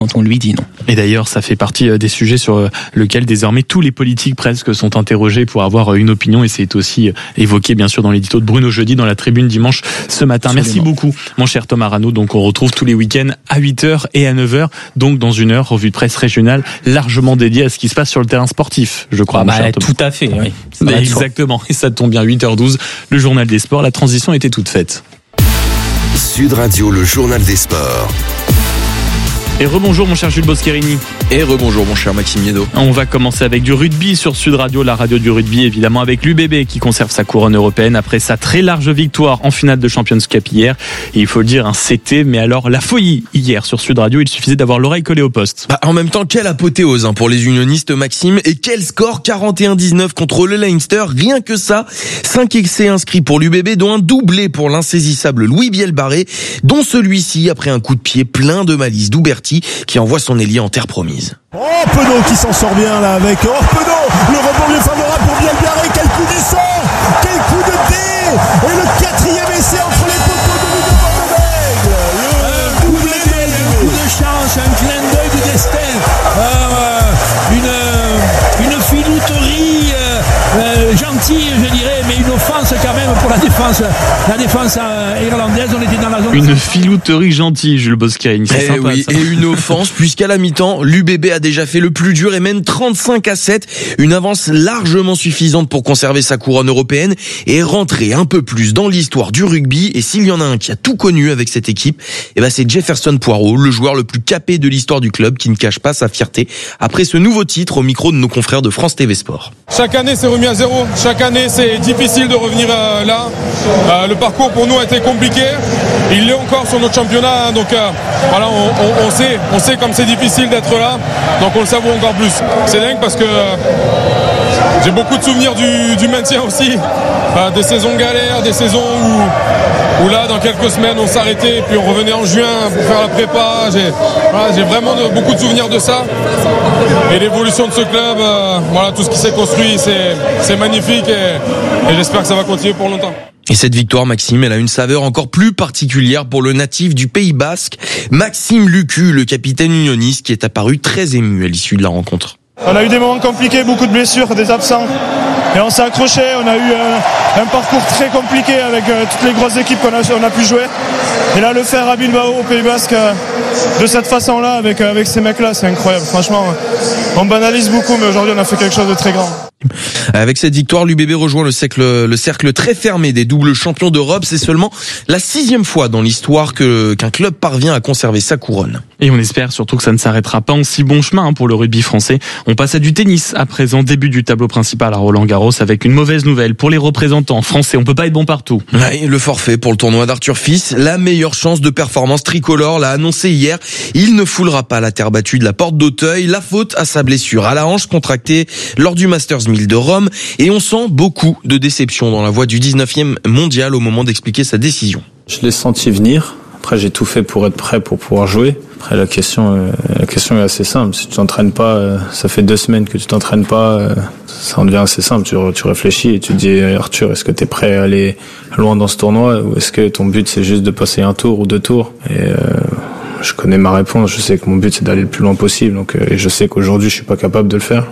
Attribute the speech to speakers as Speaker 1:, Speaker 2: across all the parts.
Speaker 1: quand on lui dit non.
Speaker 2: Et d'ailleurs, ça fait partie des sujets sur lesquels désormais tous les politiques presque sont interrogés pour avoir une opinion, et c'est aussi évoqué bien sûr dans l'édito de Bruno Jeudi dans la Tribune dimanche ce matin. Absolument. Merci beaucoup mon cher Thomas Rano. Donc on retrouve tous les week-ends à 8h et à 9h, donc dans une heure, revue de presse régionale largement dédiée à ce qui se passe sur le terrain sportif, je crois.
Speaker 1: Tout à fait, oui.
Speaker 2: Exactement, et ça tombe bien, 8h12, le journal des sports, la transition était toute faite.
Speaker 3: Sud Radio, le journal des sports.
Speaker 2: Et rebonjour mon cher Jules Boscherini.
Speaker 4: Et rebonjour mon cher Maxime Miedo.
Speaker 2: On va commencer avec du rugby sur Sud Radio, la radio du rugby évidemment, avec l'UBB qui conserve sa couronne européenne après sa très large victoire en finale de Champions Cup hier. Et il faut le dire, c'était mais alors la folie hier sur Sud Radio, il suffisait d'avoir l'oreille collée au poste.
Speaker 4: En même temps, quelle apothéose pour les unionistes Maxime, et quel score, 41-19 contre le Leinster, rien que ça. 5 essais inscrits pour l'UBB, dont un doublé pour l'insaisissable Louis Bielbarré, dont celui-ci après un coup de pied plein de malice d'Ouberti qui envoie son ailier en terre promise.
Speaker 5: Oh, Penaud qui s'en sort bien là avec Penaud, le rebond est favorable pour Bielbarré, quel coup du sort, quel coup de dé, et le 4e essai entre les poteaux de Ludo Van de Beek. Le doublé un coup de chance, un clin d'œil du destin, une filouterie gentille je dirais, mais une offense quand même pour la défense irlandaise. On était dans la zone.
Speaker 2: Une filouterie gentille, Jules Boscherini, c'est sympa,
Speaker 4: oui,
Speaker 2: ça.
Speaker 4: Et une offense puisqu'à la mi-temps, l'UBB a déjà fait le plus dur et mène 35-7, une avance largement suffisante pour conserver sa couronne européenne et rentrer un peu plus dans l'histoire du rugby. Et s'il y en a un qui a tout connu avec cette équipe, c'est Jefferson Poirot, le joueur le plus capé de l'histoire du club, qui ne cache pas sa fierté après ce nouveau titre au micro de nos confrères de France TV Sport.
Speaker 6: Chaque année c'est remis à zéro, chaque année c'est difficile de revenir là. Le parcours pour nous a été compliqué, il l'est encore sur notre championnat, donc voilà, on sait comme c'est difficile d'être là, donc on le savoure encore plus. C'est dingue parce que j'ai beaucoup de souvenirs du maintien aussi, des saisons galères, des saisons où là dans quelques semaines on s'arrêtait puis on revenait en juin pour faire la prépa. J'ai vraiment beaucoup de souvenirs de ça, et l'évolution de ce club, tout ce qui s'est construit, c'est magnifique, et j'espère que ça va continuer pour longtemps.
Speaker 4: Et cette victoire, Maxime, elle a une saveur encore plus particulière pour le natif du Pays Basque, Maxime Lucu, le capitaine unioniste, qui est apparu très ému à l'issue de la rencontre.
Speaker 5: On a eu des moments compliqués, beaucoup de blessures, des absents, et on s'est accroché. On a eu un parcours très compliqué avec toutes les grosses équipes qu'on a pu jouer. Et là, le faire à Bilbao, au Pays Basque, de cette façon-là, avec ces mecs-là, c'est incroyable. Franchement, on banalise beaucoup, mais aujourd'hui, on a fait quelque chose de très grand.
Speaker 4: Avec cette victoire, l'UBB rejoint le cercle très fermé des doubles champions d'Europe. C'est seulement la 6e fois dans l'histoire qu'un club parvient à conserver sa couronne.
Speaker 2: Et on espère surtout que ça ne s'arrêtera pas en si bon chemin pour le rugby français. On passe à du tennis à présent, début du tableau principal à Roland-Garros, avec une mauvaise nouvelle pour les représentants français. On peut pas être bon partout.
Speaker 4: Ouais, le forfait pour le tournoi d'Arthur Fils, la meilleure chance de performance tricolore, l'a annoncé hier. Il ne foulera pas la terre battue de la Porte d'Auteuil. La faute à sa blessure à la hanche contractée lors du Masters 1000 de Rome, et on sent beaucoup de déception dans la voix du 19e mondial au moment d'expliquer sa décision.
Speaker 7: Je l'ai senti venir. Après, j'ai tout fait pour être prêt pour pouvoir jouer. Après, la question est assez simple. Si tu t'entraînes pas, ça fait 2 semaines que tu t'entraînes pas, ça en devient assez simple. Tu réfléchis et tu te dis, Arthur, est-ce que tu es prêt à aller loin dans ce tournoi, ou est-ce que ton but c'est juste de passer un tour ou 2 tours? Et je connais ma réponse. Je sais que mon but c'est d'aller le plus loin possible. Donc, et je sais qu'aujourd'hui je suis pas capable de le faire.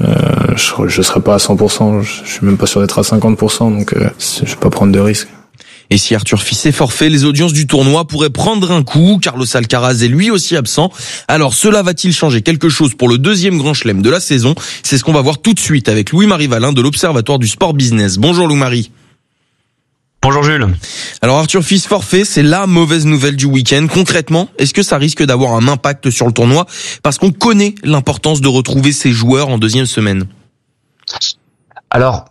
Speaker 7: Je serai pas à 100%, je suis même pas sûr d'être à 50%, donc je vais pas prendre de risques.
Speaker 4: Et si Arthur Fils est forfait, les audiences du tournoi pourraient prendre un coup. Carlos Alcaraz est lui aussi absent. Alors cela va-t-il changer quelque chose pour le 2e grand chelem de la saison? C'est ce qu'on va voir tout de suite avec Louis-Marie Valin de l'Observatoire du Sport Business. Bonjour Louis-Marie.
Speaker 8: Bonjour Jules.
Speaker 4: Alors Arthur Fils forfait, c'est la mauvaise nouvelle du week-end. Concrètement, est-ce que ça risque d'avoir un impact sur le tournoi? Parce qu'on connaît l'importance de retrouver ses joueurs en 2e semaine.
Speaker 8: Alors,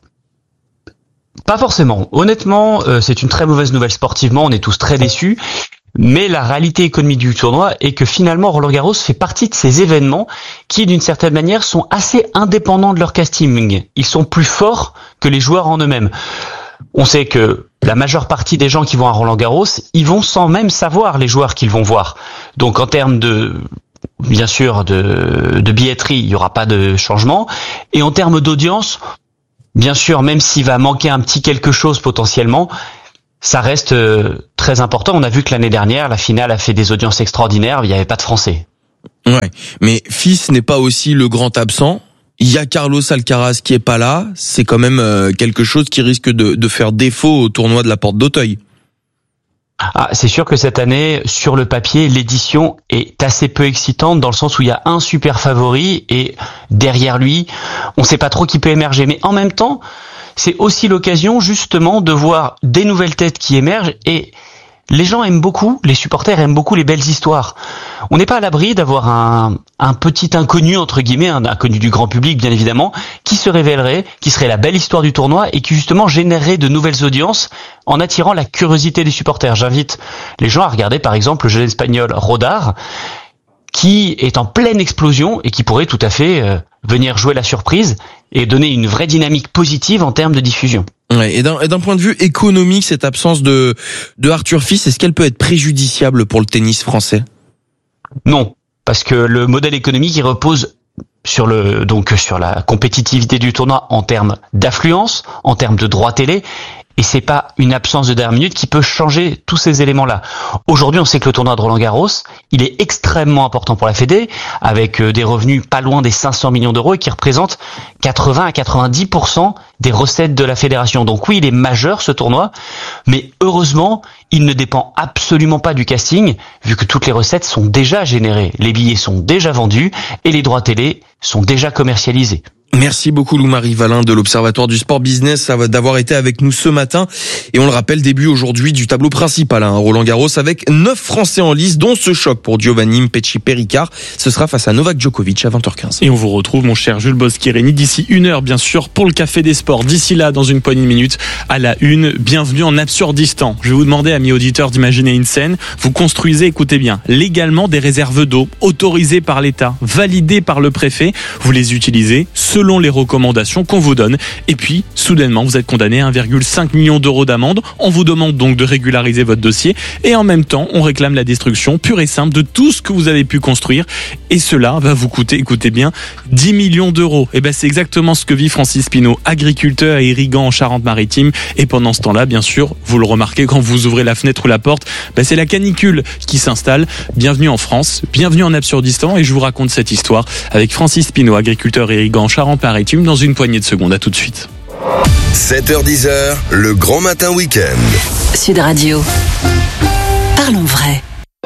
Speaker 8: pas forcément. Honnêtement, c'est une très mauvaise nouvelle sportivement, on est tous très déçus. Mais la réalité économique du tournoi est que finalement Roland-Garros fait partie de ces événements qui, d'une certaine manière, sont assez indépendants de leur casting. Ils sont plus forts que les joueurs en eux-mêmes. On sait que la majeure partie des gens qui vont à Roland-Garros, ils vont sans même savoir les joueurs qu'ils vont voir. Donc en termes bien sûr, de billetterie, il n'y aura pas de changement. Et en termes d'audience, bien sûr, même s'il va manquer un petit quelque chose potentiellement, ça reste très important. On a vu que l'année dernière, la finale a fait des audiences extraordinaires, il n'y avait pas de Français.
Speaker 4: Ouais, mais Fils n'est pas aussi le grand absent. Il y a Carlos Alcaraz qui est pas là. C'est quand même quelque chose qui risque de faire défaut au tournoi de la Porte d'Auteuil.
Speaker 8: Ah, c'est sûr que cette année, sur le papier, l'édition est assez peu excitante dans le sens où il y a un super favori et derrière lui, on sait pas trop qui peut émerger. Mais en même temps, c'est aussi l'occasion justement de voir des nouvelles têtes qui émergent et les gens aiment beaucoup, les supporters aiment beaucoup les belles histoires. On n'est pas à l'abri d'avoir un petit inconnu, entre guillemets, un inconnu du grand public bien évidemment, qui se révélerait, qui serait la belle histoire du tournoi et qui justement générerait de nouvelles audiences en attirant la curiosité des supporters. J'invite les gens à regarder par exemple le jeune espagnol Rodar, qui est en pleine explosion et qui pourrait tout à fait venir jouer la surprise et donner une vraie dynamique positive en termes de diffusion.
Speaker 4: Ouais, et d'un point de vue économique, cette absence de Arthur Fils, est-ce qu'elle peut être préjudiciable pour le tennis français?
Speaker 8: Non, parce que le modèle économique il repose sur la compétitivité du tournoi en termes d'affluence, en termes de droits télé. Et c'est pas une absence de dernière minute qui peut changer tous ces éléments-là. Aujourd'hui, on sait que le tournoi de Roland-Garros, il est extrêmement important pour la Fédé, avec des revenus pas loin des 500 millions d'euros et qui représente 80 à 90% des recettes de la fédération. Donc oui, il est majeur ce tournoi, mais heureusement, il ne dépend absolument pas du casting, vu que toutes les recettes sont déjà générées, les billets sont déjà vendus et les droits télé sont déjà commercialisés.
Speaker 4: Merci beaucoup Lou-Marie Valin de l'Observatoire du Sport Business d'avoir été avec nous ce matin. Et on le rappelle, début aujourd'hui du tableau principal, Roland-Garros, avec 9 Français en lice, dont ce choc pour Giovanni Mpetshi-Péricard. Ce sera face à Novak Djokovic à 20h15.
Speaker 2: Et on vous retrouve, mon cher Jules Boschirini, d'ici 1 heure, bien sûr, pour le Café des Sports. D'ici là, dans une poignée de minutes, à la une, bienvenue en Absurdistan. Je vais vous demander, amis auditeurs, d'imaginer une scène. Vous construisez, écoutez bien, légalement des réserves d'eau, autorisées par l'État, validées par le préfet. Vous les utilisez selon les recommandations qu'on vous donne. Et puis, soudainement, vous êtes condamné à 1,5 million d'euros d'amende. On vous demande donc de régulariser votre dossier. Et en même temps, on réclame la destruction pure et simple de tout ce que vous avez pu construire. Et cela va vous coûter, écoutez bien, 10 millions d'euros. Et ben, c'est exactement ce que vit Francis Pinault, agriculteur et irrigant en Charente-Maritime. Et pendant ce temps-là, bien sûr, vous le remarquez quand vous ouvrez la fenêtre ou la porte, ben, c'est la canicule qui s'installe. Bienvenue en France, bienvenue en Absurdistan. Et je vous raconte cette histoire avec Francis Pinault, agriculteur et irrigant en Charente-Maritime, dans une poignée de secondes. À tout de suite.
Speaker 3: 7h-10h, le grand matin week-end.
Speaker 1: Sud Radio. Parlons vrai.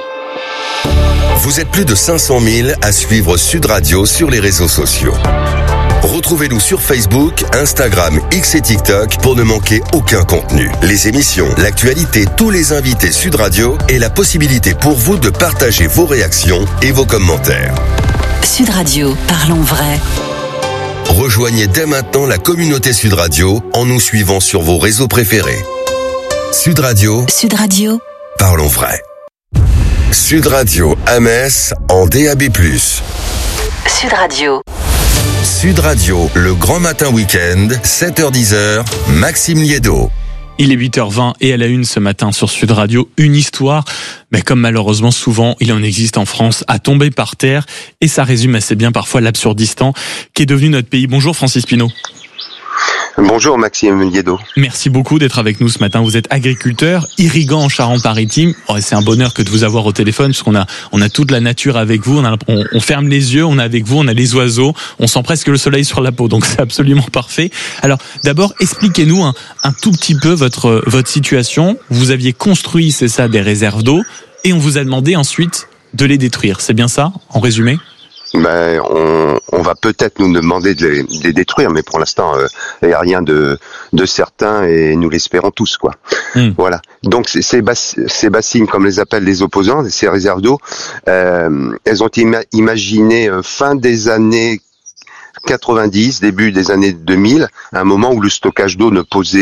Speaker 3: Vous êtes plus de 500 000 à suivre Sud Radio sur les réseaux sociaux. Retrouvez-nous sur Facebook, Instagram, X et TikTok pour ne manquer aucun contenu. Les émissions, l'actualité, tous les invités Sud Radio et la possibilité pour vous de partager vos réactions et vos commentaires.
Speaker 1: Sud Radio, parlons vrai.
Speaker 3: Rejoignez dès maintenant la communauté Sud Radio en nous suivant sur vos réseaux préférés. Sud Radio.
Speaker 1: Sud Radio.
Speaker 3: Parlons vrai. Sud Radio à Metz en DAB+.
Speaker 1: Sud Radio.
Speaker 3: Sud Radio, le grand matin week-end, 7h-10h, Maxime Liédo.
Speaker 2: Il est 8h20 et à la une ce matin sur Sud Radio, une histoire, mais comme malheureusement souvent il en existe en France, à tomber par terre, et ça résume assez bien parfois l'Absurdistan qui est devenu notre pays. Bonjour Francis Pinault.
Speaker 9: Bonjour Maxime Liédo.
Speaker 2: Merci beaucoup d'être avec nous ce matin. Vous êtes agriculteur, irrigant en Charente-Maritime. Oh, c'est un bonheur que de vous avoir au téléphone parce qu'on a toute la nature avec vous. On ferme les yeux, on est avec vous, on a les oiseaux, on sent presque le soleil sur la peau. Donc c'est absolument parfait. Alors d'abord, expliquez-nous un tout petit peu votre situation. Vous aviez construit, c'est ça, des réserves d'eau et on vous a demandé ensuite de les détruire. C'est bien ça, en résumé ?
Speaker 9: Ben, on va peut-être nous demander de les détruire, mais pour l'instant, il n'y a rien de certain et nous l'espérons tous, quoi. Voilà. Donc ces bassines, comme les appellent les opposants, ces réserves d'eau, elles ont été imaginées fin des années 90, début des années 2000, à un moment où le stockage d'eau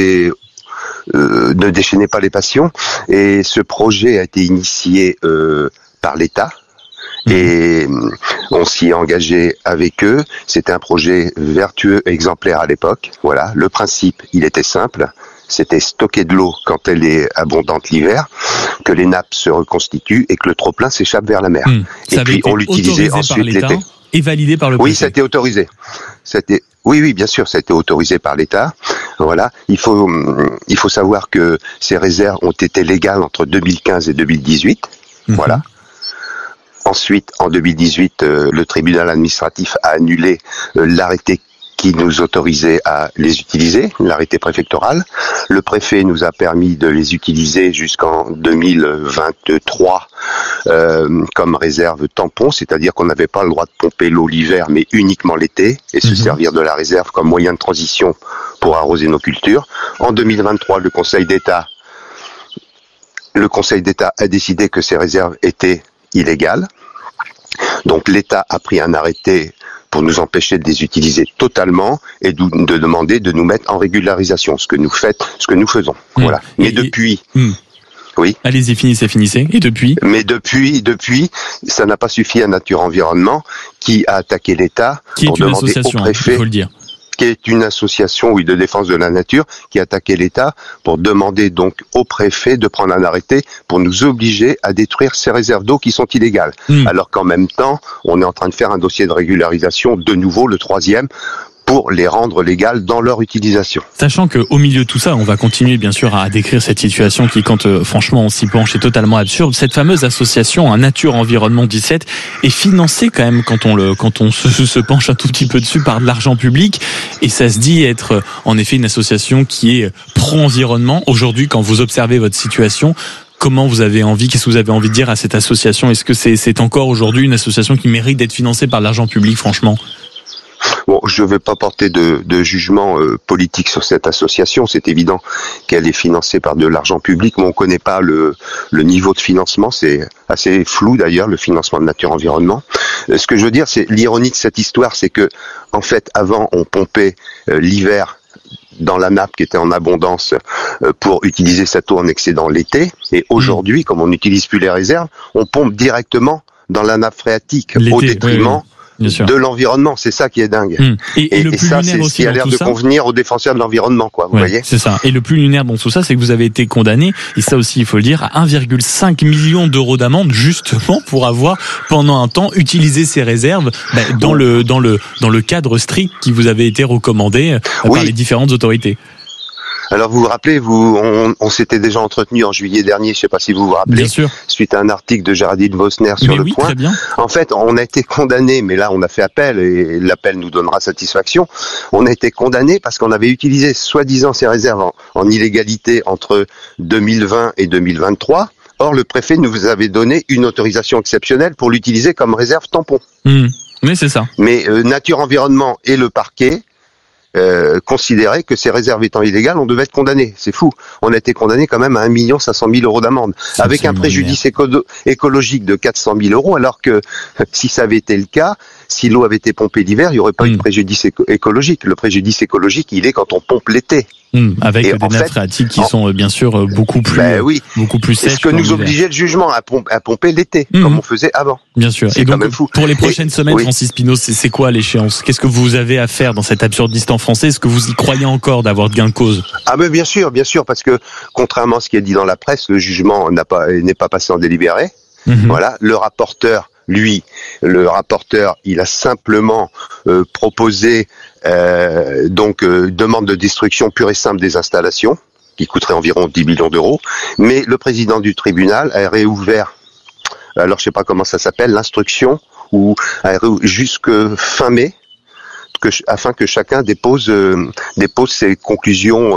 Speaker 9: ne déchaînait pas les passions, et ce projet a été initié par l'État. Et on s'y est engagé avec eux. C'était un projet vertueux, exemplaire à l'époque. Voilà, le principe, il était simple. C'était stocker de l'eau quand elle est abondante l'hiver, que les nappes se reconstituent et que le trop-plein s'échappe vers la mer.
Speaker 2: Et puis on l'utilisait ensuite l'été. Et validé par le préfet.
Speaker 9: Oui, ça a été autorisé. Oui, bien sûr, ça a été autorisé par l'État. Voilà, il faut savoir que ces réserves ont été légales entre 2015 et 2018. Voilà. Ensuite, en 2018, le tribunal administratif a annulé l'arrêté qui nous autorisait à les utiliser, l'arrêté préfectoral. Le préfet nous a permis de les utiliser jusqu'en 2023 comme réserve tampon, c'est-à-dire qu'on n'avait pas le droit de pomper l'eau l'hiver, mais uniquement l'été, et se servir de la réserve comme moyen de transition pour arroser nos cultures. En 2023, le Conseil d'État a décidé que ces réserves étaient illégales. Donc l'État a pris un arrêté pour nous empêcher de les utiliser totalement et de demander de nous mettre en régularisation, ce que nous faisons. Voilà. Mais depuis... Oui.
Speaker 2: Allez-y, finissez. Et depuis?
Speaker 9: Mais depuis, ça n'a pas suffi à Nature Environnement qui a attaqué l'État pour demander au préfet...
Speaker 2: il faut le dire.
Speaker 9: Qui est une association de défense de la nature qui a attaqué l'État pour demander donc au préfet de prendre un arrêté pour nous obliger à détruire ces réserves d'eau qui sont illégales. Alors qu'en même temps, on est en train de faire un dossier de régularisation, de nouveau le 3e, pour les rendre légales dans leur utilisation.
Speaker 2: Sachant qu'au milieu de tout ça, on va continuer bien sûr à décrire cette situation qui, quand franchement on s'y penche, est totalement absurde. Cette fameuse association Nature Environnement 17 est financée quand même, quand on se penche un tout petit peu dessus, par de l'argent public, et ça se dit être en effet une association qui est pro-environnement. Aujourd'hui, quand vous observez votre situation, qu'est-ce que vous avez envie de dire à cette association? Est-ce que c'est encore aujourd'hui une association qui mérite d'être financée par de l'argent public, franchement?
Speaker 9: Bon, je ne vais pas porter de jugement politique sur cette association. C'est évident qu'elle est financée par de l'argent public, mais on ne connaît pas le niveau de financement. C'est assez flou d'ailleurs, le financement de Nature Environnement. Ce que je veux dire, c'est l'ironie de cette histoire, c'est que en fait, avant, on pompait l'hiver dans la nappe qui était en abondance pour utiliser cette eau en excédent l'été. Et aujourd'hui, comme on n'utilise plus les réserves, on pompe directement dans la nappe phréatique au détriment de l'environnement. C'est ça qui est dingue. Et ça, c'est ce qui a l'air de convenir aux défenseurs de l'environnement, quoi. Vous voyez ?
Speaker 2: C'est ça. Et le plus lunaire dans tout ça, c'est que vous avez été condamné, et ça aussi, il faut le dire, à 1,5 million d'euros d'amende, justement, pour avoir, pendant un temps, utilisé ces réserves, dans le cadre strict qui vous avait été recommandé par les différentes autorités.
Speaker 9: Alors vous vous rappelez, on s'était déjà entretenu en juillet dernier, je ne sais pas si vous vous rappelez, suite à un article de Géraldine Vosner sur Le Point. Très bien. En fait, on a été condamné, mais là on a fait appel et l'appel nous donnera satisfaction. On a été condamné parce qu'on avait utilisé soi-disant ces réserves en illégalité entre 2020 et 2023. Or, le préfet nous avait donné une autorisation exceptionnelle pour l'utiliser comme réserve tampon.
Speaker 2: Mais c'est ça.
Speaker 9: Mais Nature Environnement et le parquet considérait que ces réserves étant illégales, on devait être condamné. C'est fou. On a été condamné quand même à 1 500 000 euros d'amende, avec un préjudice écologique de 400 000 euros, alors que si ça avait été le cas, si l'eau avait été pompée l'hiver, il n'y aurait pas eu de préjudice écologique. Le préjudice écologique, il est quand on pompe l'été.
Speaker 2: Avec des nappes phréatiques qui sont bien sûr beaucoup plus sèches.
Speaker 9: C'est ce que nous obligeait le jugement à pomper l'été, comme on faisait avant.
Speaker 2: Bien sûr. Et donc, pour les prochaines semaines, Francis Pinault, c'est quoi l'échéance? Qu'est-ce que vous avez à faire dans cet absurdistan français? Est-ce que vous y croyez encore d'avoir de gain de cause?
Speaker 9: Ah mais bien sûr, parce que contrairement à ce qui est dit dans la presse, le jugement n'est pas passé en délibéré. Voilà, le rapporteur, il a simplement proposé demande de destruction pure et simple des installations, qui coûterait environ 10 millions d'euros. Mais le président du tribunal a réouvert, alors je sais pas comment ça s'appelle, l'instruction, jusque fin mai, afin que chacun dépose ses conclusions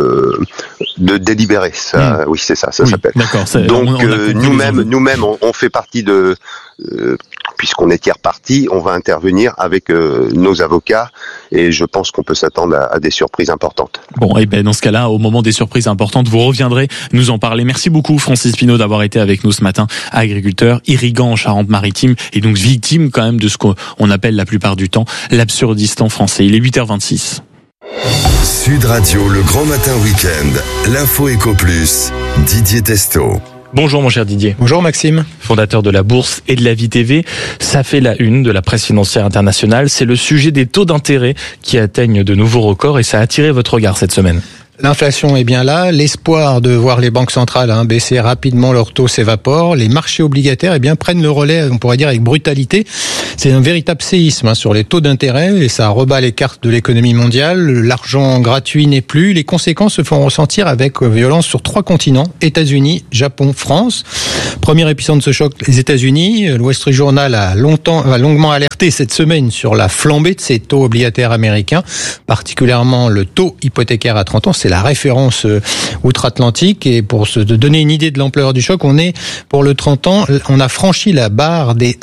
Speaker 9: de délibéré. Ça, oui, c'est ça s'appelle. Donc nous-mêmes, on fait partie de, puisqu'on est tiers partie, on va intervenir avec nos avocats, et je pense qu'on peut s'attendre à des surprises importantes.
Speaker 2: Bon, et dans ce cas-là, au moment des surprises importantes, vous reviendrez nous en parler. Merci beaucoup, Francis Pinault, d'avoir été avec nous ce matin, agriculteur, irriguant en Charente-Maritime, et donc victime quand même de ce qu'on appelle la plupart du temps l'absurdistan français. Il est 8h26.
Speaker 3: Sud Radio, le grand matin week-end, l'info Éco Plus, Didier Testo.
Speaker 2: Bonjour mon cher Didier.
Speaker 10: Bonjour Maxime.
Speaker 2: Fondateur de la Bourse et de la Vie TV. Ça fait la une de la presse financière internationale. C'est le sujet des taux d'intérêt qui atteignent de nouveaux records, et ça a attiré votre regard cette semaine.
Speaker 10: L'inflation est bien là, l'espoir de voir les banques centrales baisser rapidement leur taux s'évapore, les marchés obligataires prennent le relais, on pourrait dire avec brutalité. C'est un véritable séisme sur les taux d'intérêt et ça rebat les cartes de l'économie mondiale. L'argent gratuit n'est plus, les conséquences se font ressentir avec violence sur 3 continents, États-Unis, Japon, France. Premier épicentre de ce choc, les États-Unis. Le Wall Street Journal a longuement alerté cette semaine sur la flambée de ces taux obligataires américains, particulièrement le taux hypothécaire à 30 ans. C'est la référence outre-Atlantique. Et pour se donner une idée de l'ampleur du choc, pour le 30 ans, on a franchi la barre des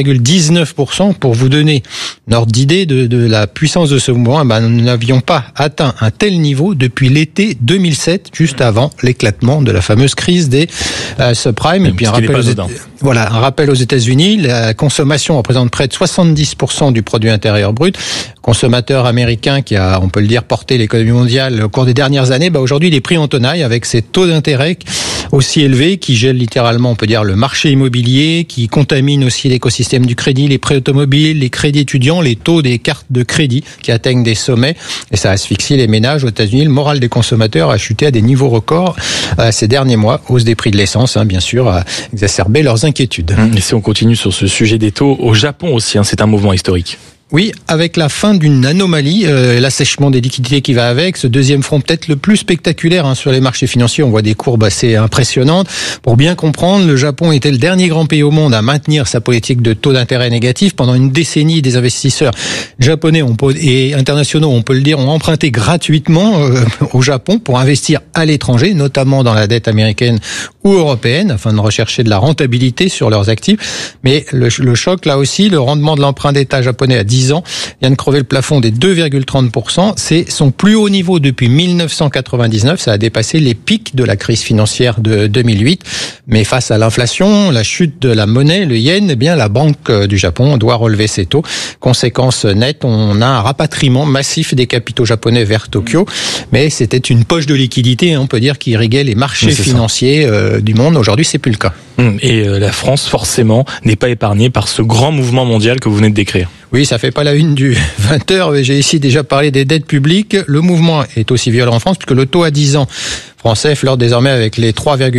Speaker 10: 5,19%. Pour vous donner une ordre d'idée de la puissance de ce mouvement, nous n'avions pas atteint un tel niveau depuis l'été 2007, juste avant l'éclatement de la fameuse crise des subprimes. Et puis un rappel aux États-Unis, la consommation représente près de 70% du produit intérieur brut. Consommateur américain qui a, on peut le dire, porté l'économie mondiale au cours des dernières années, aujourd'hui les prix en tenaille avec ces taux d'intérêt aussi élevés qui gèlent littéralement, on peut dire, le marché immobilier, qui contaminent aussi l'écosystème du crédit, les prêts automobiles, les crédits étudiants, les taux des cartes de crédit qui atteignent des sommets et ça asphyxie les ménages aux États-Unis. Le moral des consommateurs a chuté à des niveaux records ces derniers mois. Hausse des prix de l'essence, bien sûr, a exacerbé leurs inquiétudes.
Speaker 2: Et si on continue sur ce sujet des taux, au Japon aussi, c'est un mouvement historique.
Speaker 10: Oui, avec la fin d'une anomalie, l'assèchement des liquidités qui va avec, ce deuxième front peut-être le plus spectaculaire sur les marchés financiers. On voit des courbes assez impressionnantes. Pour bien comprendre, le Japon était le dernier grand pays au monde à maintenir sa politique de taux d'intérêt négatif. Pendant une décennie, des investisseurs japonais et internationaux, on peut le dire, ont emprunté gratuitement au Japon pour investir à l'étranger, notamment dans la dette américaine ou européenne, afin de rechercher de la rentabilité sur leurs actifs. Mais le choc, là aussi, le rendement de l'emprunt d'État japonais à 10 ans vient de crever le plafond des 2,30%. C'est son plus haut niveau depuis 1999. Ça a dépassé les pics de la crise financière de 2008. Mais face à l'inflation, la chute de la monnaie, le yen, la Banque du Japon doit relever ses taux. Conséquence nette, on a un rapatriement massif des capitaux japonais vers Tokyo. Mais c'était une poche de liquidité, on peut dire, qui irriguait les marchés financiers du monde. Aujourd'hui, c'est plus le cas.
Speaker 2: Et la France, forcément, n'est pas épargnée par ce grand mouvement mondial que vous venez de décrire.
Speaker 10: Oui, ça fait pas la une du 20h. J'ai ici déjà parlé des dettes publiques. Le mouvement est aussi violent en France puisque le taux à 10 ans français flirte désormais avec les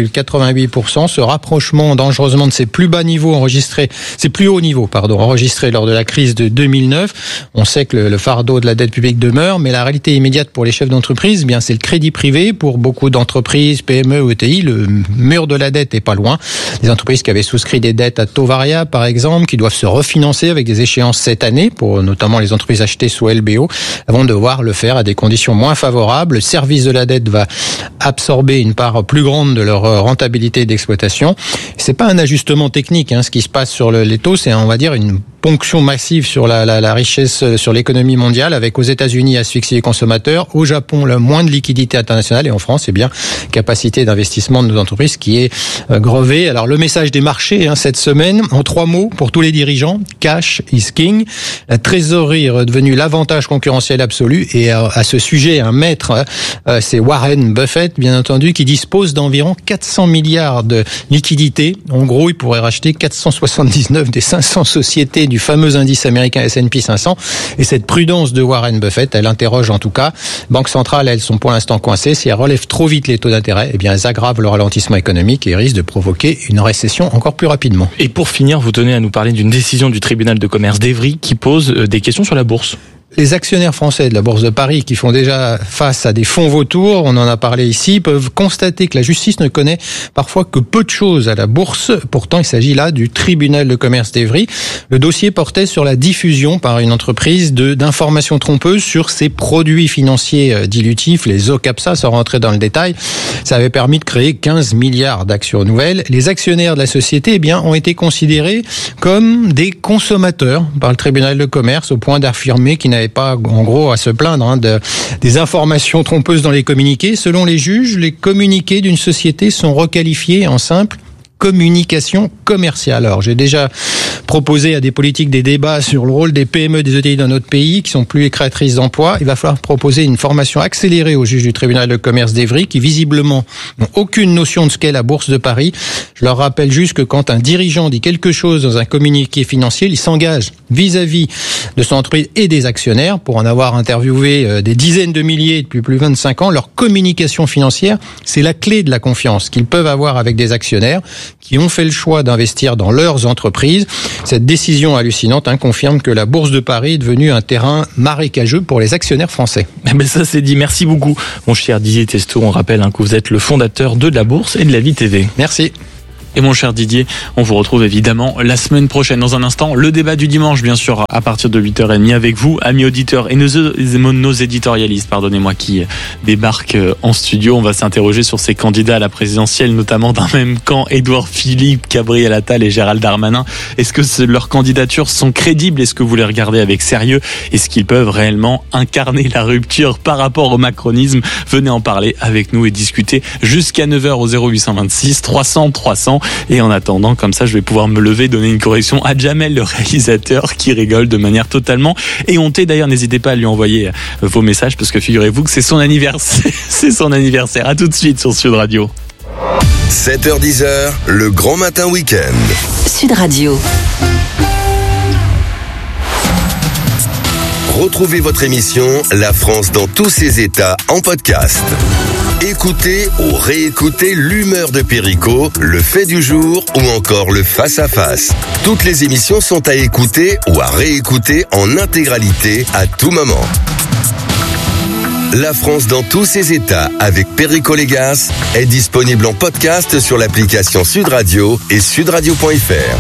Speaker 10: 3,88%. Ce rapprochement dangereusement de ses plus hauts niveaux enregistrés lors de la crise de 2009. On sait que le fardeau de la dette publique demeure, mais la réalité immédiate pour les chefs d'entreprise, c'est le crédit privé. Pour beaucoup d'entreprises, PME ou ETI, le mur de la dette est pas loin. Des entreprises qui avaient souscrit des dettes à taux variable, par exemple, qui doivent se refinancer avec des échéances cette année, pour notamment les entreprises achetées sous LBO, vont devoir le faire à des conditions moins favorables. Le service de la dette va absorber une part plus grande de leur rentabilité d'exploitation. C'est pas un ajustement technique, ce qui se passe sur les taux, c'est, on va dire, une ponction massive sur la richesse, sur l'économie mondiale, avec aux États-Unis asphyxie les consommateurs, au Japon le moins de liquidité internationale, et en France, capacité d'investissement de nos entreprises qui est grevée. Alors le message des marchés cette semaine, en 3 mots pour tous les dirigeants: cash is king. La trésorerie est redevenue l'avantage concurrentiel absolu, et à ce sujet, un maître, c'est Warren Buffett, bien entendu, qui dispose d'environ 400 milliards de liquidités. En gros, il pourrait racheter 479 des 500 sociétés du fameux indice américain S&P 500. Et cette prudence de Warren Buffett, elle interroge en tout cas. Banques centrales, elles sont pour l'instant coincées. Si elles relèvent trop vite les taux d'intérêt, elles aggravent le ralentissement économique et risquent de provoquer une récession encore plus rapidement.
Speaker 2: Et pour finir, vous tenez à nous parler d'une décision du tribunal de commerce d'Evry qui pose des questions sur la bourse.
Speaker 10: Les actionnaires français de la Bourse de Paris, qui font déjà face à des fonds vautours, on en a parlé ici, peuvent constater que la justice ne connaît parfois que peu de choses à la bourse. Pourtant, il s'agit là du tribunal de commerce d'Evry. Le dossier portait sur la diffusion par une entreprise d'informations trompeuses sur ses produits financiers dilutifs, les OCAPSA, sans rentrer dans le détail. Ça avait permis de créer 15 milliards d'actions nouvelles. Les actionnaires de la société, ont été considérés comme des consommateurs par le tribunal de commerce, au point d'affirmer qu'ils n'avaient pas, en gros, à se plaindre des informations trompeuses dans les communiqués. Selon les juges, les communiqués d'une société sont requalifiés en simple communication commerciale. Alors, j'ai déjà proposer à des politiques des débats sur le rôle des PME, des ETI dans notre pays, qui sont plus créatrices d'emplois. Il va falloir proposer une formation accélérée aux juges du tribunal de commerce d'Évry, qui visiblement n'ont aucune notion de ce qu'est la Bourse de Paris. Je leur rappelle juste que quand un dirigeant dit quelque chose dans un communiqué financier, il s'engage vis-à-vis de son entreprise et des actionnaires. Pour en avoir interviewé des dizaines de milliers depuis plus de 25 ans, leur communication financière, c'est la clé de la confiance qu'ils peuvent avoir avec des actionnaires qui ont fait le choix d'investir dans leurs entreprises. Cette décision hallucinante confirme que la Bourse de Paris est devenue un terrain marécageux pour les actionnaires français.
Speaker 2: Mais ça c'est dit. Merci beaucoup, mon cher Didier Testo. On rappelle que vous êtes le fondateur de la Bourse et de la Vie TV.
Speaker 10: Merci.
Speaker 2: Et mon cher Didier, on vous retrouve évidemment la semaine prochaine. Dans un instant, le débat du dimanche, bien sûr, à partir de 8h30 avec vous, amis auditeurs et nos éditorialistes, qui débarquent en studio. On va s'interroger sur ces candidats à la présidentielle, notamment d'un même camp, Édouard Philippe, Gabriel Attal et Gérald Darmanin. Est-ce que leurs candidatures sont crédibles? Est-ce que vous les regardez avec sérieux? Est-ce qu'ils peuvent réellement incarner la rupture par rapport au macronisme? Venez en parler avec nous et discuter jusqu'à 9h au 0826 300 300. Et en attendant, comme ça, je vais pouvoir me lever, donner une correction à Jamel, le réalisateur, qui rigole de manière totalement éhontée. D'ailleurs, n'hésitez pas à lui envoyer vos messages, parce que figurez-vous que c'est son anniversaire. C'est son anniversaire. À tout de suite sur Sud Radio.
Speaker 3: 7h-10h, le grand matin week-end.
Speaker 1: Sud Radio.
Speaker 3: Retrouvez votre émission La France dans tous ses états en podcast. Écoutez ou réécoutez l'humeur de Perico, le fait du jour ou encore le face-à-face. Toutes les émissions sont à écouter ou à réécouter en intégralité à tout moment. La France dans tous ses états avec Perico Légas est disponible en podcast sur l'application Sud Radio et sudradio.fr.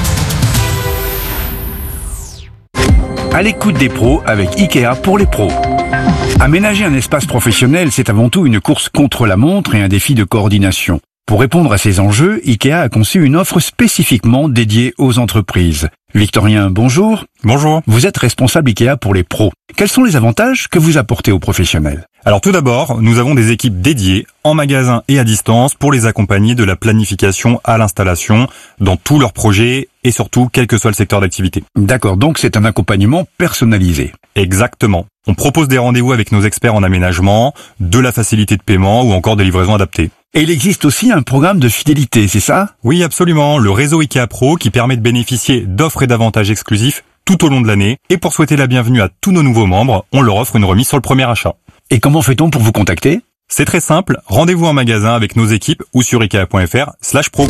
Speaker 11: À l'écoute des pros avec Ikea pour les pros. Aménager un espace professionnel, c'est avant tout une course contre la montre et un défi de coordination. Pour répondre à ces enjeux, Ikea a conçu une offre spécifiquement dédiée aux entreprises. Victorien, bonjour.
Speaker 12: Bonjour.
Speaker 11: Vous êtes responsable Ikea pour les pros. Quels sont les avantages que vous apportez aux professionnels?
Speaker 12: Alors tout d'abord, nous avons des équipes dédiées en magasin et à distance pour les accompagner de la planification à l'installation dans tous leurs projets et surtout quel que soit le secteur d'activité.
Speaker 11: D'accord, donc c'est un accompagnement personnalisé.
Speaker 12: Exactement. On propose des rendez-vous avec nos experts en aménagement, de la facilité de paiement ou encore des livraisons adaptées.
Speaker 11: Et il existe aussi un programme de fidélité, c'est ça?
Speaker 12: Oui, absolument. Le réseau Ikea Pro qui permet de bénéficier d'offres et d'avantages exclusifs tout au long de l'année. Et pour souhaiter la bienvenue à tous nos nouveaux membres, on leur offre une remise sur le premier achat.
Speaker 11: Et comment fait-on pour vous contacter?
Speaker 12: C'est très simple. Rendez-vous en magasin avec nos équipes ou sur ikea.fr/pro.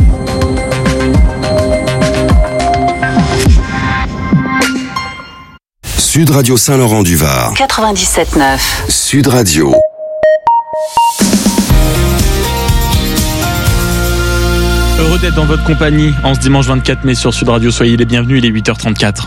Speaker 3: Sud Radio Saint-Laurent-du-Var.
Speaker 1: 97.9.
Speaker 3: Sud Radio.
Speaker 2: Heureux d'être dans votre compagnie en ce dimanche 24 mai sur Sud Radio. Soyez les bienvenus, il est 8h34.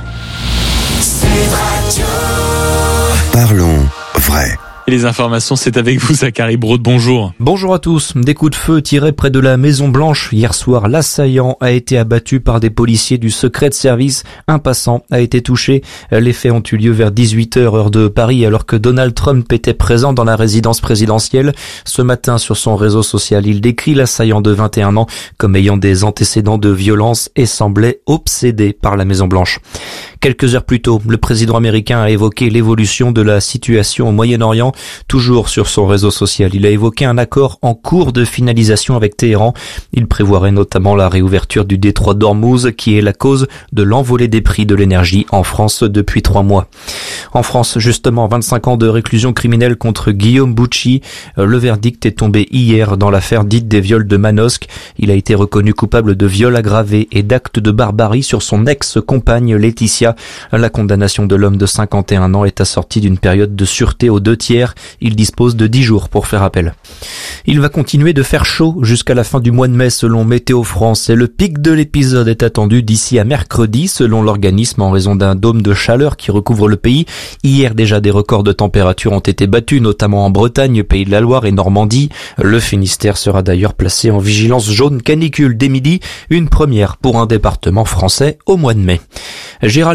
Speaker 3: Parlons vrai.
Speaker 2: Et les informations, c'est avec vous, Zachary Braud. Bonjour.
Speaker 13: Bonjour à tous. Des coups de feu tirés près de la Maison Blanche. Hier soir, l'assaillant a été abattu par des policiers du secret de service. Un passant a été touché. Les faits ont eu lieu vers 18h heure de Paris, alors que Donald Trump était présent dans la résidence présidentielle. Ce matin, sur son réseau social, il décrit l'assaillant de 21 ans comme ayant des antécédents de violence et semblait obsédé par la Maison Blanche. Quelques heures plus tôt, le président américain a évoqué l'évolution de la situation au Moyen-Orient. Toujours sur son réseau social, il a évoqué un accord en cours de finalisation avec Téhéran. Il prévoirait notamment la réouverture du détroit d'Ormuz, qui est la cause de l'envolée des prix de l'énergie en France depuis 3 mois. En France, justement, 25 ans de réclusion criminelle contre Guillaume Bucci. Le verdict est tombé hier dans l'affaire dite des viols de Manosque. Il a été reconnu coupable de viol aggravé et d'actes de barbarie sur son ex-compagne Laetitia. La condamnation de l'homme de 51 ans est assortie d'une période de sûreté aux 2/3. Il dispose de 10 jours pour faire appel. Il va continuer de faire chaud jusqu'à la fin du mois de mai selon Météo France et le pic de l'épisode est attendu d'ici à mercredi selon l'organisme en raison d'un dôme de chaleur qui recouvre le pays. Hier déjà des records de température ont été battus notamment en Bretagne, Pays de la Loire et Normandie. Le Finistère sera d'ailleurs placé en vigilance jaune canicule dès midi, une première pour un département français au mois de mai. Gérald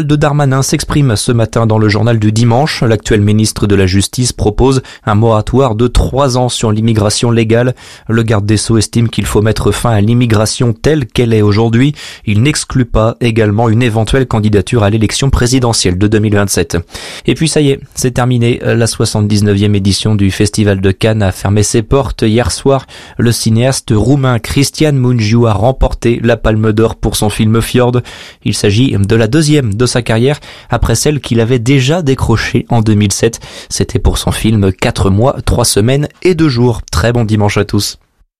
Speaker 13: Gérald Darmanin s'exprime ce matin dans le journal du dimanche. L'actuel ministre de la Justice propose un moratoire de 3 ans sur l'immigration légale. Le garde des Sceaux estime qu'il faut mettre fin à l'immigration telle qu'elle est aujourd'hui. Il n'exclut pas également une éventuelle candidature à l'élection présidentielle de 2027. Et puis ça y est, c'est terminé. La 79e édition du Festival de Cannes a fermé ses portes hier soir. Le cinéaste roumain Cristian Mungiu a remporté la Palme d'Or pour son film Fjord. Il s'agit de la 2e de sa carrière, après celle qu'il avait déjà décrochée en 2007. C'était pour son film 4 mois, 3 semaines et 2 jours. Très bon dimanche à tous.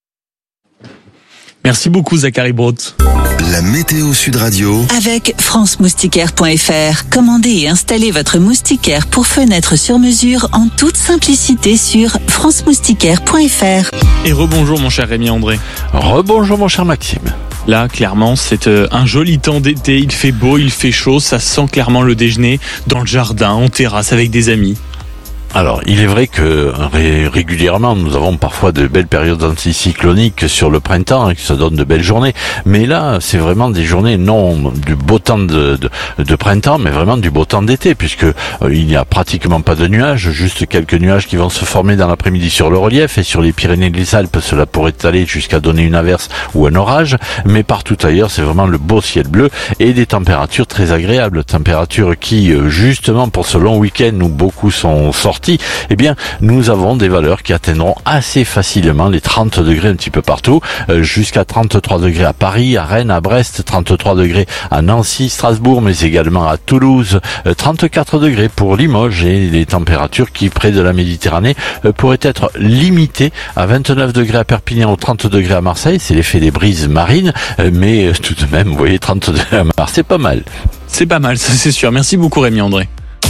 Speaker 2: Merci beaucoup Zachary Brodt.
Speaker 3: La météo Sud Radio
Speaker 1: avec franceMoustiquaire.fr. Commandez et installez votre moustiquaire pour fenêtre sur mesure en toute simplicité sur franceMoustiquaire.fr.
Speaker 2: Et rebonjour mon cher Rémi André.
Speaker 14: Rebonjour mon cher Maxime.
Speaker 2: Là, clairement, c'est un joli temps d'été, il fait beau, il fait chaud, ça sent clairement le déjeuner dans le jardin, en terrasse, avec des amis.
Speaker 14: Alors, il est vrai que régulièrement, nous avons parfois de belles périodes anticycloniques sur le printemps, qui ça donne de belles journées. Mais là, c'est vraiment des journées non du beau temps de printemps, mais vraiment du beau temps d'été, puisque il n'y a pratiquement pas de nuages, juste quelques nuages qui vont se former dans l'après-midi sur le relief, et sur les Pyrénées et les Alpes, cela pourrait aller jusqu'à donner une averse ou un orage. Mais partout ailleurs, c'est vraiment le beau ciel bleu et des températures très agréables, températures qui, justement, pour ce long week-end où beaucoup sont sortis, eh bien, nous avons des valeurs qui atteindront assez facilement les 30 degrés un petit peu partout, jusqu'à 33 degrés à Paris, à Rennes, à Brest, 33 degrés à Nancy, Strasbourg, mais également à Toulouse, 34 degrés pour Limoges, et les températures qui, près de la Méditerranée, pourraient être limitées à 29 degrés à Perpignan ou 30 degrés à Marseille. C'est l'effet des brises marines, mais tout de même, vous voyez, 30 degrés à Marseille, c'est pas mal.
Speaker 2: C'est pas mal, ça c'est sûr. Merci beaucoup Rémi André.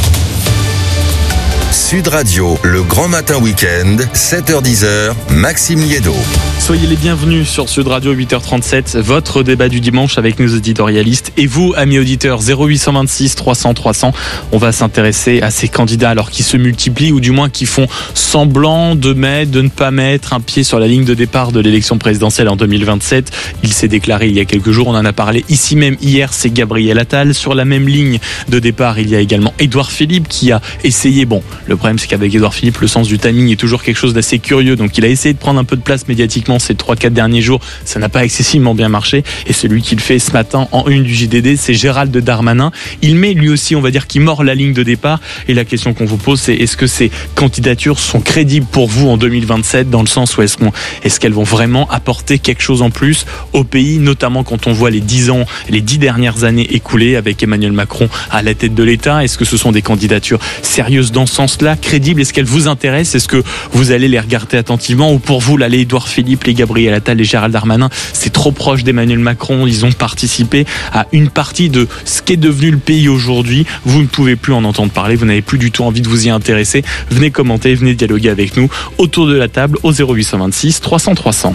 Speaker 3: Sud Radio, le grand matin week-end, 7h-10h, Maxime Liédo.
Speaker 2: Soyez les bienvenus sur Sud Radio 8h37, votre débat du dimanche avec nos éditorialistes. Et vous, amis auditeurs, 0826 300 300, on va s'intéresser à ces candidats alors qui se multiplient ou du moins qui font semblant de ne pas mettre un pied sur la ligne de départ de l'élection présidentielle en 2027. Il s'est déclaré il y a quelques jours, on en a parlé ici même hier, c'est Gabriel Attal. Sur la même ligne de départ, il y a également Édouard Philippe qui a essayé, le problème c'est qu'avec Édouard Philippe, le sens du timing est toujours quelque chose d'assez curieux, donc il a essayé de prendre un peu de place médiatiquement ces 3-4 derniers jours, ça n'a pas excessivement bien marché, et celui qui le fait ce matin en une du JDD, c'est Gérald Darmanin. Il met lui aussi, on va dire, qui mord la ligne de départ, et la question qu'on vous pose, c'est est-ce que ces candidatures sont crédibles pour vous en 2027, dans le sens où est-ce qu'elles vont vraiment apporter quelque chose en plus au pays, notamment quand on voit les 10 dernières années écoulées avec Emmanuel Macron à la tête de l'État? Est-ce que ce sont des candidatures sérieuses dans ce sens-là, crédibles? Est-ce qu'elles vous intéressent? Est-ce que vous allez les regarder attentivement, ou pour vous, là, les Édouard Philippe, les Gabriel Attal, les Gérald Darmanin, c'est trop proche d'Emmanuel Macron, ils ont participé à une partie de ce qu'est devenu le pays aujourd'hui, vous ne pouvez plus en entendre parler, vous n'avez plus du tout envie de vous y intéresser, venez commenter, venez dialoguer avec nous autour de la table au 0826 300 300.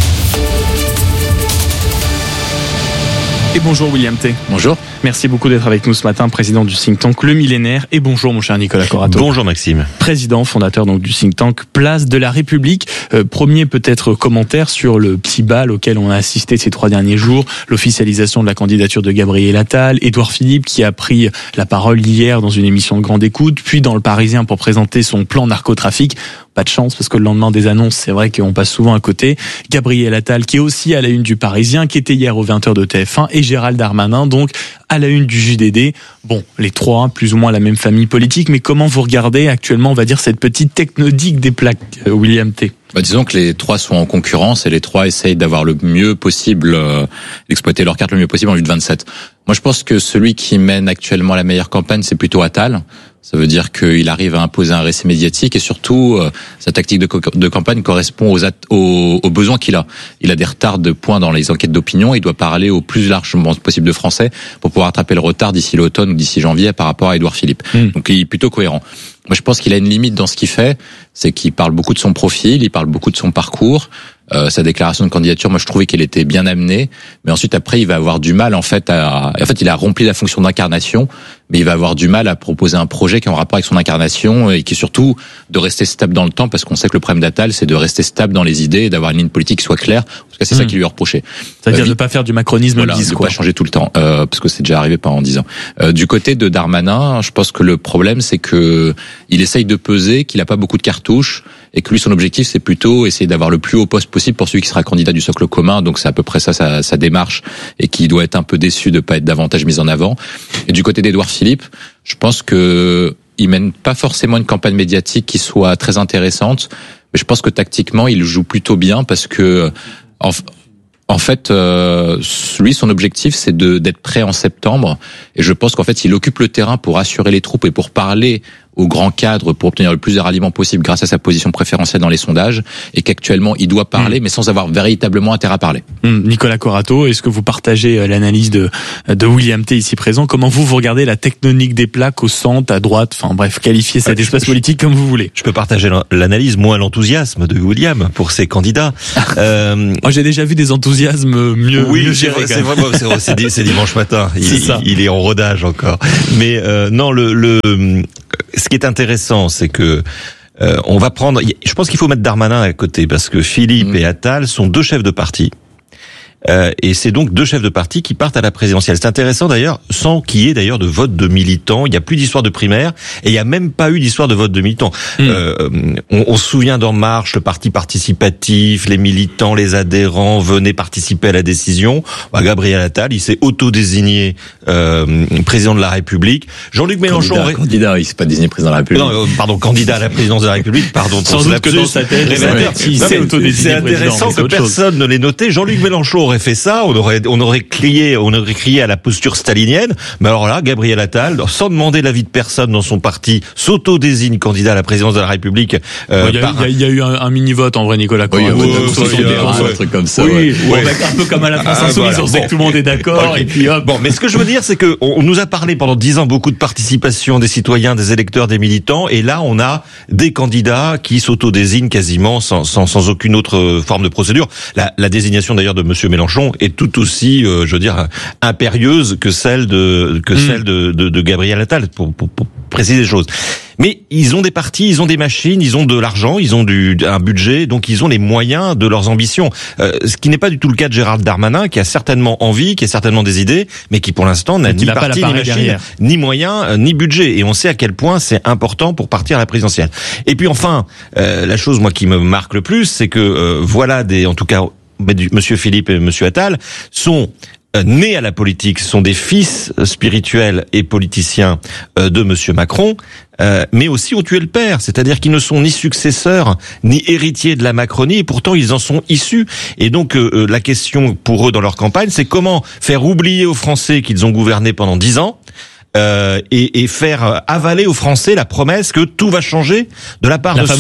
Speaker 2: Et bonjour William T.
Speaker 15: Bonjour.
Speaker 2: Merci beaucoup d'être avec nous ce matin, président du think tank Le Millénaire. Et bonjour mon cher Nicolas Corato.
Speaker 15: Bonjour Maxime.
Speaker 2: Président, fondateur donc du think tank Place de la République. Premier peut-être commentaire sur le petit bal auquel on a assisté ces 3 derniers jours, l'officialisation de la candidature de Gabriel Attal, Édouard Philippe qui a pris la parole hier dans une émission de grande écoute, puis dans Le Parisien pour présenter son plan narcotrafic. Pas de chance parce que le lendemain des annonces, c'est vrai qu'on passe souvent à côté. Gabriel Attal qui est aussi à la une du Parisien, qui était hier aux 20h de TF1, et Gérald Darmanin donc à la une du JDD. Bon, les trois, plus ou moins la même famille politique, mais comment vous regardez actuellement, on va dire, cette petite technodique des plaques, William T?
Speaker 15: Disons que les trois sont en concurrence et les trois essayent d'avoir le mieux possible, d'exploiter leur carte le mieux possible en vue de 27. Moi, je pense que celui qui mène actuellement la meilleure campagne, c'est plutôt Attal. Ça veut dire qu'il arrive à imposer un récit médiatique et surtout, sa tactique de campagne correspond aux besoins qu'il a. Il a des retards de points dans les enquêtes d'opinion. Il doit parler au plus largement possible de Français pour pouvoir rattraper le retard d'ici l'automne ou d'ici janvier par rapport à Édouard Philippe. Donc, il est plutôt cohérent. Moi, je pense qu'il a une limite dans ce qu'il fait, c'est qu'il parle beaucoup de son profil, il parle beaucoup de son parcours. Sa déclaration de candidature, moi, je trouvais qu'elle était bien amenée, mais ensuite, après, il va avoir du mal, il a rempli la fonction d'incarnation, mais il va avoir du mal à proposer un projet qui est en rapport avec son incarnation et qui est surtout de rester stable dans le temps, parce qu'on sait que le problème d'Attal, c'est de rester stable dans les idées et d'avoir une ligne politique qui soit claire. En tout cas, c'est ça qui lui est reproché.
Speaker 2: C'est-à-dire de ne pas faire du macronisme
Speaker 15: voilà, de pas changer tout le temps, parce que c'est déjà arrivé pendant 10 ans. Du côté de Darmanin, je pense que le problème, c'est que il essaye de peser, qu'il a pas beaucoup de cartouches, et que lui, son objectif, c'est plutôt essayer d'avoir le plus haut poste possible pour celui qui sera candidat du socle commun. Donc c'est à peu près ça sa démarche, et qui doit être un peu déçu de pas être davantage mis en avant. Et du côté d'Édouard Philippe, je pense que il mène pas forcément une campagne médiatique qui soit très intéressante, mais je pense que tactiquement, il joue plutôt bien, parce que en fait, lui, son objectif, c'est d'être prêt en septembre. Et je pense qu'en fait, il occupe le terrain pour assurer les troupes et pour parler au grand cadre, pour obtenir le plus de ralliements possible grâce à sa position préférentielle dans les sondages, et qu'actuellement, il doit parler, mais sans avoir véritablement intérêt à parler.
Speaker 2: Nicolas Corato, est-ce que vous partagez l'analyse de William T ici présent? Comment vous regardez la tectonique des plaques au centre, à droite, enfin bref, qualifiez cet espace politique comme vous voulez?
Speaker 16: Je peux partager l'analyse, moins l'enthousiasme de William pour ses candidats.
Speaker 2: Moi, j'ai déjà vu des enthousiasmes mieux gérés.
Speaker 16: C'est vraiment, c'est dimanche matin. Il est en rodage encore. Mais non, ce qui est intéressant, c'est que on va prendre. Je pense qu'il faut mettre Darmanin à côté, parce que Philippe et Attal sont deux chefs de parti. Et c'est donc deux chefs de parti qui partent à la présidentielle. C'est intéressant d'ailleurs, sans qu'il y ait d'ailleurs de vote de militants. Il n'y a plus d'histoire de primaire, et il n'y a même pas eu d'histoire de vote de militants. On se souvient d'En Marche, le parti participatif, les militants, les adhérents venaient participer à la décision. Gabriel Attal, il s'est auto-désigné président de la République. Jean-Luc Mélenchon...
Speaker 15: Candidat, il s'est pas désigné président de la République.
Speaker 16: Non, pardon, candidat à la présidence de la République, pardon.
Speaker 2: Sans doute que dans sa tête,
Speaker 16: c'est intéressant que personne ne l'ait noté. Jean-Luc Mélenchon aurait fait ça, on aurait crié à la posture stalinienne. Mais alors là, Gabriel Attal, sans demander l'avis de personne dans son parti, s'auto-désigne candidat à la présidence de la République.
Speaker 2: Il y a eu un mini-vote en vrai, Nicolas Corato.
Speaker 15: Un truc comme ça.
Speaker 2: Oui, un peu comme à la France Insoumise, on sait que tout le monde est d'accord, et puis hop.
Speaker 16: Bon, mais ce que je veux dire, c'est que on nous a parlé pendant 10 ans beaucoup de participation des citoyens, des électeurs, des militants, et là on a des candidats qui s'auto-désignent quasiment sans aucune autre forme de procédure. La désignation d'ailleurs de Monsieur Mélenchon est tout aussi, je veux dire, impérieuse que celle de Gabriel Attal, pour préciser les choses. Mais ils ont des partis, ils ont des machines, ils ont de l'argent, ils ont un budget, donc ils ont les moyens de leurs ambitions. Ce qui n'est pas du tout le cas de Gérald Darmanin, qui a certainement envie, qui a certainement des idées, mais qui pour l'instant n'a ni parti, ni machine, ni moyens, ni budget. Et on sait à quel point c'est important pour partir à la présidentielle. Et puis enfin, la chose moi qui me marque le plus, c'est que voilà en tout cas, Monsieur Philippe et Monsieur Attal sont nés à la politique, sont des fils spirituels et politiciens de Monsieur Macron, mais aussi ont tué le père, c'est-à-dire qu'ils ne sont ni successeurs ni héritiers de la Macronie, et pourtant ils en sont issus. Et donc la question pour eux dans leur campagne, c'est comment faire oublier aux Français qu'ils ont gouverné pendant 10 ans, et faire avaler aux Français la promesse que tout va changer de la part de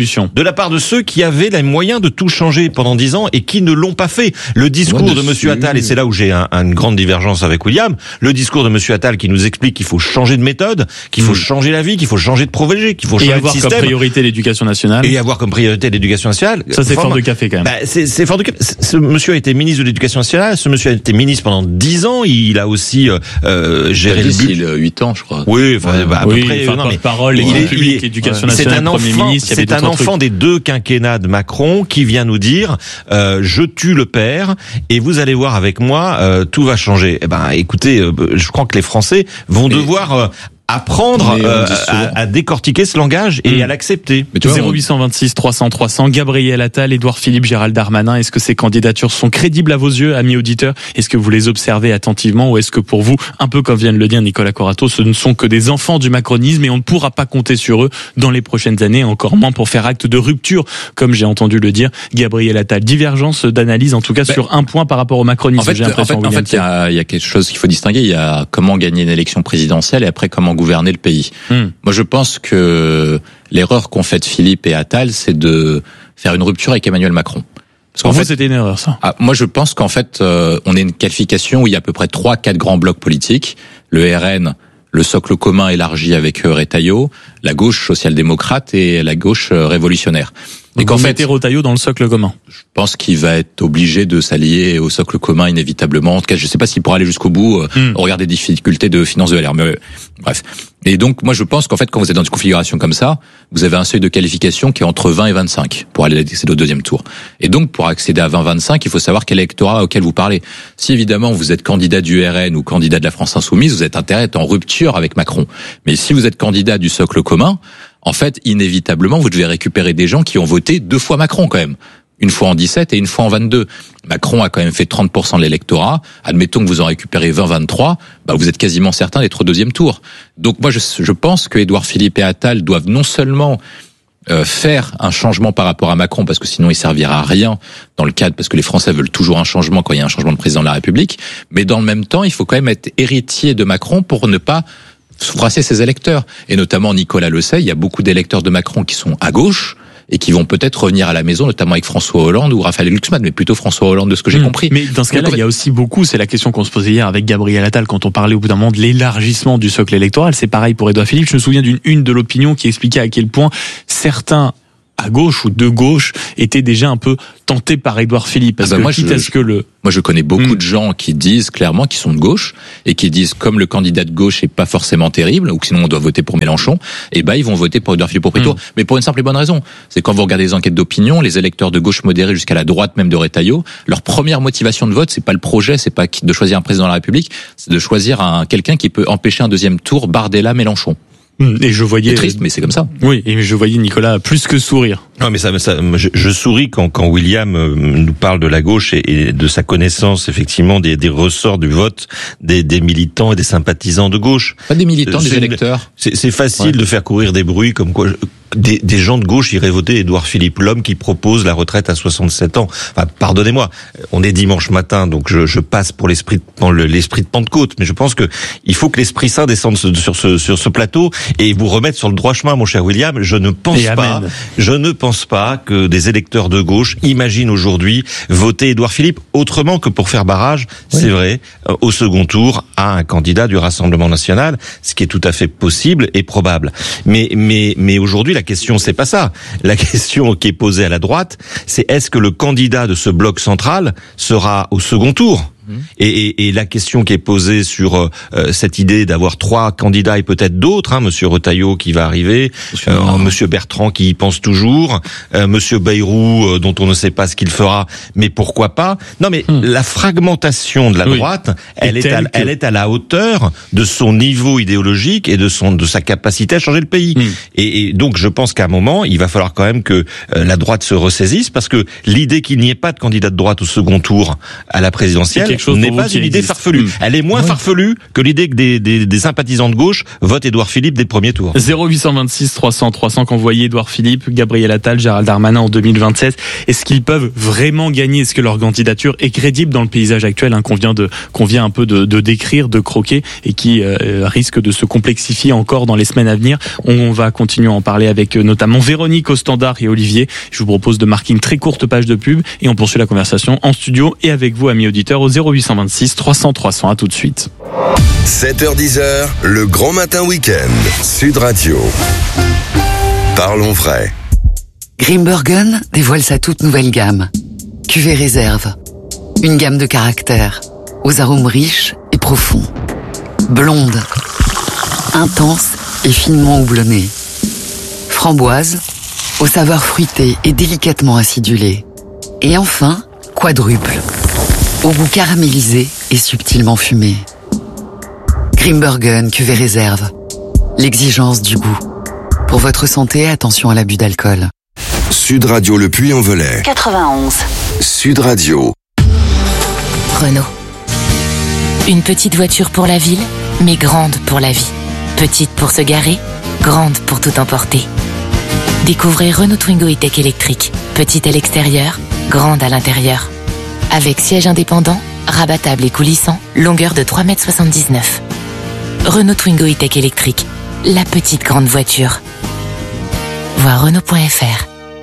Speaker 16: ceux qui avaient les moyens de tout changer pendant 10 ans et qui ne l'ont pas fait. Le discours de Monsieur Attal, et c'est là où j'ai une grande divergence avec William, le discours de Monsieur Attal qui nous explique qu'il faut changer de méthode, qu'il faut changer la vie, qu'il faut changer de projet, qu'il faut changer de système. Et
Speaker 2: avoir comme priorité l'éducation nationale.
Speaker 16: Et avoir comme priorité l'éducation nationale.
Speaker 2: Ça c'est fort de café quand même.
Speaker 16: C'est fort de café. Ce monsieur a été ministre de l'éducation nationale, ce monsieur a été ministre pendant 10 ans, il a aussi géré le budget.
Speaker 15: 8 ans, je crois.
Speaker 16: Oui, à peu près.
Speaker 2: Parole, public, éducation nationale, Premier ministre.
Speaker 16: C'est un enfant des deux quinquennats de Macron qui vient nous dire je tue le père et vous allez voir avec moi, tout va changer. Écoutez, je crois que les Français vont devoir apprendre à décortiquer ce langage et à l'accepter.
Speaker 2: 0826 300 300, Gabriel Attal, Édouard Philippe, Gérald Darmanin, est-ce que ces candidatures sont crédibles à vos yeux, amis auditeurs? Est-ce que vous les observez attentivement, ou est-ce que pour vous, un peu comme vient de le dire Nicolas Corato, ce ne sont que des enfants du macronisme et on ne pourra pas compter sur eux dans les prochaines années, encore moins pour faire acte de rupture, comme j'ai entendu le dire Gabriel Attal? Divergence d'analyse, en tout cas sur un point par rapport au macronisme.
Speaker 15: En fait, il y a quelque chose qu'il faut distinguer. Il y a comment gagner une élection présidentielle et après comment gouverner le pays. Moi, je pense que l'erreur qu'ont faite Philippe et Attal, c'est de faire une rupture avec Emmanuel Macron.
Speaker 2: Parce qu'en fait, c'était une erreur, ça.
Speaker 15: Moi, je pense qu'en fait, on est une qualification où il y a à peu près 3-4 grands blocs politiques. Le RN, le socle commun élargi avec Retailleau, la gauche social-démocrate et la gauche révolutionnaire.
Speaker 2: Et qu'en fait, Retailleau dans le socle commun.
Speaker 15: Je pense qu'il va être obligé de s'allier au socle commun inévitablement. En tout cas, je ne sais pas s'il pourra aller jusqu'au bout au regard des difficultés de finances de LR. Mais bref. Et donc, moi, je pense qu'en fait, quand vous êtes dans une configuration comme ça, vous avez un seuil de qualification qui est entre 20 et 25 pour aller accéder au deuxième tour. Et donc, pour accéder à 20-25, il faut savoir quel électorat auquel vous parlez. Si évidemment vous êtes candidat du RN ou candidat de la France Insoumise, vous êtes intérêt à être en rupture avec Macron. Mais si vous êtes candidat du socle commun, en fait, inévitablement, vous devez récupérer des gens qui ont voté 2 fois Macron quand même. Une fois en 17 et une fois en 22. Macron a quand même fait 30% de l'électorat. Admettons que vous en récupérez 20-23, vous êtes quasiment certain d'être au deuxième tour. Donc moi, je pense que Édouard Philippe et Attal doivent non seulement faire un changement par rapport à Macron, parce que sinon il servira à rien dans le cadre, parce que les Français veulent toujours un changement quand il y a un changement de président de la République, mais dans le même temps, il faut quand même être héritier de Macron pour ne pas froisser ses électeurs. Et notamment, Nicolas le sait, il y a beaucoup d'électeurs de Macron qui sont à gauche, et qui vont peut-être revenir à la maison, notamment avec François Hollande ou Raphaël Glucksmann, mais plutôt François Hollande de ce que j'ai compris.
Speaker 2: Mais dans ce cas-là, il y a aussi beaucoup, c'est la question qu'on se posait hier avec Gabriel Attal quand on parlait au bout d'un moment de l'élargissement du socle électoral. C'est pareil pour Édouard Philippe. Je me souviens d'une une de l'Opinion qui expliquait à quel point certains à gauche ou de gauche étaient déjà un peu tentés par Édouard Philippe. Parce que
Speaker 15: moi, je connais beaucoup de gens qui disent clairement qu'ils sont de gauche et qui disent comme le candidat de gauche est pas forcément terrible ou que sinon on doit voter pour Mélenchon, ils vont voter pour Édouard Philippe au premier tour. Mais pour une simple et bonne raison, c'est quand vous regardez les enquêtes d'opinion, les électeurs de gauche modérés jusqu'à la droite même de Retailleau, leur première motivation de vote, c'est pas le projet, c'est pas de choisir un président de la République, c'est de choisir quelqu'un qui peut empêcher un deuxième tour, Bardella-Mélenchon.
Speaker 2: Et je voyais.
Speaker 15: C'est triste, mais c'est comme ça.
Speaker 2: Oui, et je voyais Nicolas plus que sourire.
Speaker 16: Non, mais je souris quand William nous parle de la gauche et de sa connaissance effectivement des ressorts du vote des militants et des sympathisants de gauche.
Speaker 15: Pas des militants, des électeurs.
Speaker 16: C'est facile de faire courir des bruits comme quoi des gens de gauche iraient voter Édouard Philippe, l'homme qui propose la retraite à 67 ans. Enfin, pardonnez-moi, on est dimanche matin, donc je passe pour l'esprit de Pentecôte, mais je pense que il faut que l'Esprit Saint descende sur ce plateau et vous remette sur le droit chemin, mon cher William. Je ne pense pas que des électeurs de gauche imaginent aujourd'hui voter Édouard Philippe autrement que pour faire barrage, c'est vrai, au second tour à un candidat du Rassemblement national, ce qui est tout à fait possible et probable. Mais aujourd'hui, la question, c'est pas ça. La question qui est posée à la droite, c'est est-ce que le candidat de ce bloc central sera au second tour ? Et la question qui est posée sur cette idée d'avoir 3 candidats et peut-être d'autres, Monsieur Retailleau qui va arriver, Monsieur Bertrand qui y pense toujours, Monsieur Bayrou dont on ne sait pas ce qu'il fera, mais pourquoi pas ? Non, mais la fragmentation de la droite, elle est à la hauteur de son niveau idéologique et de sa capacité à changer le pays. Et donc je pense qu'à un moment, il va falloir quand même que la droite se ressaisisse, parce que l'idée qu'il n'y ait pas de candidat de droite au second tour à la présidentielle n'est pas une idée farfelue. Elle est moins farfelue que l'idée que des sympathisants de gauche votent Édouard Philippe dès le premier tour.
Speaker 2: 0826 300 300 qu'envoyait Édouard Philippe, Gabriel Attal, Gérald Darmanin en 2027. Est-ce qu'ils peuvent vraiment gagner ? Est-ce que leur candidature est crédible dans le paysage actuel qu'on vient un peu de décrire, de croquer, et qui risque de se complexifier encore dans les semaines à venir ? On va continuer à en parler avec notamment Véronique au standard et Olivier. Je vous propose de marquer une très courte page de pub et on poursuit la conversation en studio et avec vous, amis auditeurs, au 0826 300 300. À tout de suite.
Speaker 3: 7h-10h, le grand matin week-end. Sud Radio. Parlons vrai.
Speaker 17: Grimbergen dévoile sa toute nouvelle gamme. Cuvée réserve. Une gamme de caractères, aux arômes riches et profonds. Blonde, intense et finement houblonnée. Framboise, aux saveurs fruitées et délicatement acidulées. Et enfin, quadruple, au goût caramélisé et subtilement fumé. Grimbergen cuvée réserve. L'exigence du goût. Pour votre santé, attention à l'abus d'alcool.
Speaker 3: Sud Radio Le Puy-en-Velay.
Speaker 1: 91.
Speaker 3: Sud Radio.
Speaker 18: Renault. Une petite voiture pour la ville, mais grande pour la vie. Petite pour se garer, grande pour tout emporter. Découvrez Renault Twingo E-Tech électrique. Petite à l'extérieur, grande à l'intérieur. Avec siège indépendant, rabattable et coulissant, longueur de 3,79 m. Renault Twingo E-Tech électrique. La petite grande voiture. Voir Renault.fr.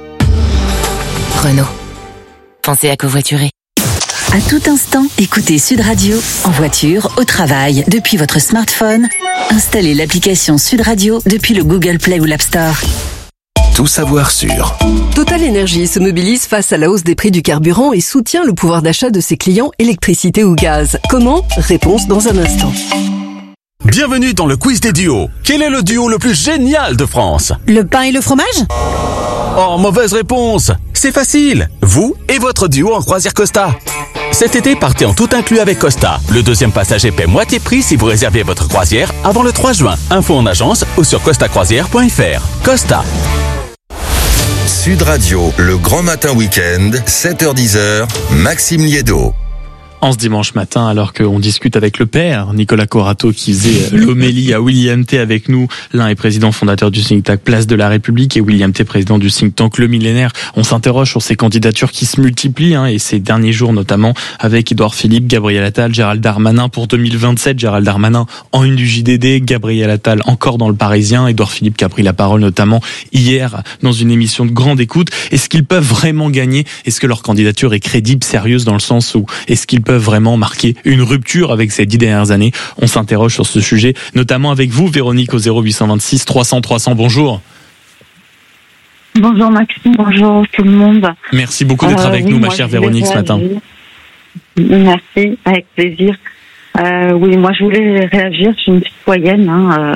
Speaker 18: Renault. Pensez à covoiturer.
Speaker 1: À tout instant, écoutez Sud Radio, en voiture, au travail, depuis votre smartphone. Installez l'application Sud Radio depuis le Google Play ou l'App Store.
Speaker 19: tout savoir sur.
Speaker 20: Total Énergie se mobilise face à la hausse des prix du carburant et soutient le pouvoir d'achat de ses clients électricité ou gaz. Comment ? Réponse dans un instant.
Speaker 19: Bienvenue dans le quiz des duos. Quel est le duo le plus génial de France ?
Speaker 21: Le pain et le fromage ?
Speaker 19: Oh, mauvaise réponse. C'est facile. Vous et votre duo en croisière Costa. Cet été, partez en tout inclus avec Costa. Le deuxième passager paie moitié prix si vous réservez votre croisière avant le 3 juin. Info en agence ou sur costacroisière.fr. Costa.
Speaker 3: Sud Radio, le grand matin week-end, 7h-10h, Maxime Liédo.
Speaker 2: En ce dimanche matin, alors qu'on discute avec le père, Nicolas Corato, qui faisait l'homélie à William T avec nous. L'un est président fondateur du think tank Place de la République et William T président du think tank Le Millénaire. On s'interroge sur ces candidatures qui se multiplient, et ces derniers jours notamment avec Édouard Philippe, Gabriel Attal, Gérald Darmanin pour 2027. Gérald Darmanin en une du JDD, Gabriel Attal encore dans le Parisien. Édouard Philippe qui a pris la parole notamment hier dans une émission de grande écoute. Est-ce qu'ils peuvent vraiment gagner ? Est-ce que leur candidature est crédible, sérieuse dans le sens où est-ce qu'ils peuvent vraiment marquer une rupture avec ces 10 dernières années? On s'interroge sur ce sujet, notamment avec vous, Véronique, au 0826 300 300. Bonjour.
Speaker 22: Bonjour Maxime, bonjour tout le monde.
Speaker 2: Merci beaucoup d'être avec nous, ma chère Véronique, ce matin.
Speaker 22: Merci, avec plaisir. Oui, moi je voulais réagir, je suis une citoyenne.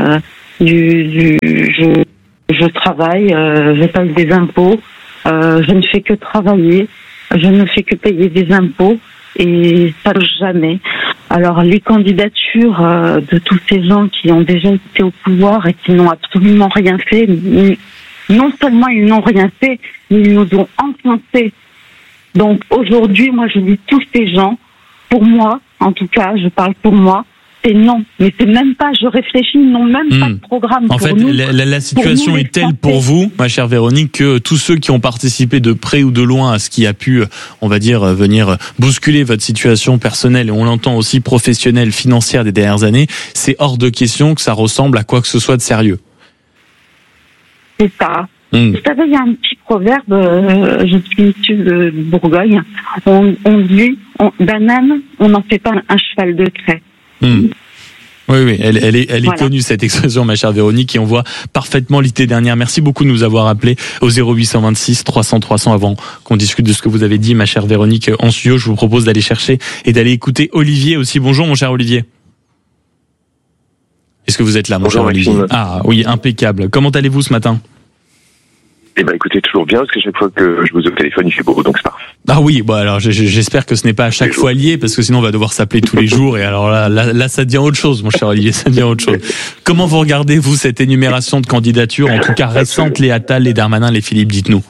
Speaker 22: Je travaille, je paye des impôts, je ne fais que travailler, je ne fais que payer des impôts. Et ça ne jamais. Alors les candidatures de tous ces gens qui ont déjà été au pouvoir et qui n'ont absolument rien fait, non seulement ils n'ont rien fait, mais ils nous ont enfoncés. Donc aujourd'hui, moi je dis tous ces gens, pour moi, en tout cas, je parle pour moi, c'est non. Mais c'est même pas, je réfléchis, ils n'ont même pas de programme
Speaker 2: en
Speaker 22: pour
Speaker 2: fait,
Speaker 22: nous.
Speaker 2: La situation est telle pour vous, ma chère Véronique, que tous ceux qui ont participé de près ou de loin à ce qui a pu, on va dire, venir bousculer votre situation personnelle, et on l'entend aussi professionnelle, financière des dernières années, c'est hors de question que ça ressemble à quoi que ce soit de sérieux.
Speaker 22: C'est ça. Vous savez, il y a un petit proverbe, je suis issue de Bourgogne, on dit, d'un âne, on n'en fait pas un cheval de trait.
Speaker 2: Oui, elle est connue, cette expression, ma chère Véronique, et on voit parfaitement l'été dernière. Merci beaucoup de nous avoir appelés au 0826 300 300 avant qu'on discute de ce que vous avez dit, ma chère Véronique. En studio, je vous propose d'aller chercher et d'aller écouter Olivier aussi. Bonjour, mon cher Olivier. Est-ce que vous êtes là, mon cher Olivier ? Ah oui, impeccable. Comment allez-vous ce matin ?
Speaker 23: Eh ben, écoutez, toujours bien, parce que chaque fois que je vous ai au téléphone, il fait beau, donc c'est parfait.
Speaker 2: Ah oui, bon alors j'espère que ce n'est pas à chaque fois lié, parce que sinon on va devoir s'appeler tous les jours, et alors là ça devient autre chose, mon cher Olivier, ça devient autre chose. Comment vous regardez, vous, cette énumération de candidatures, en tout cas récentes, les Attal, les Darmanin, les Philippe, dites-nous.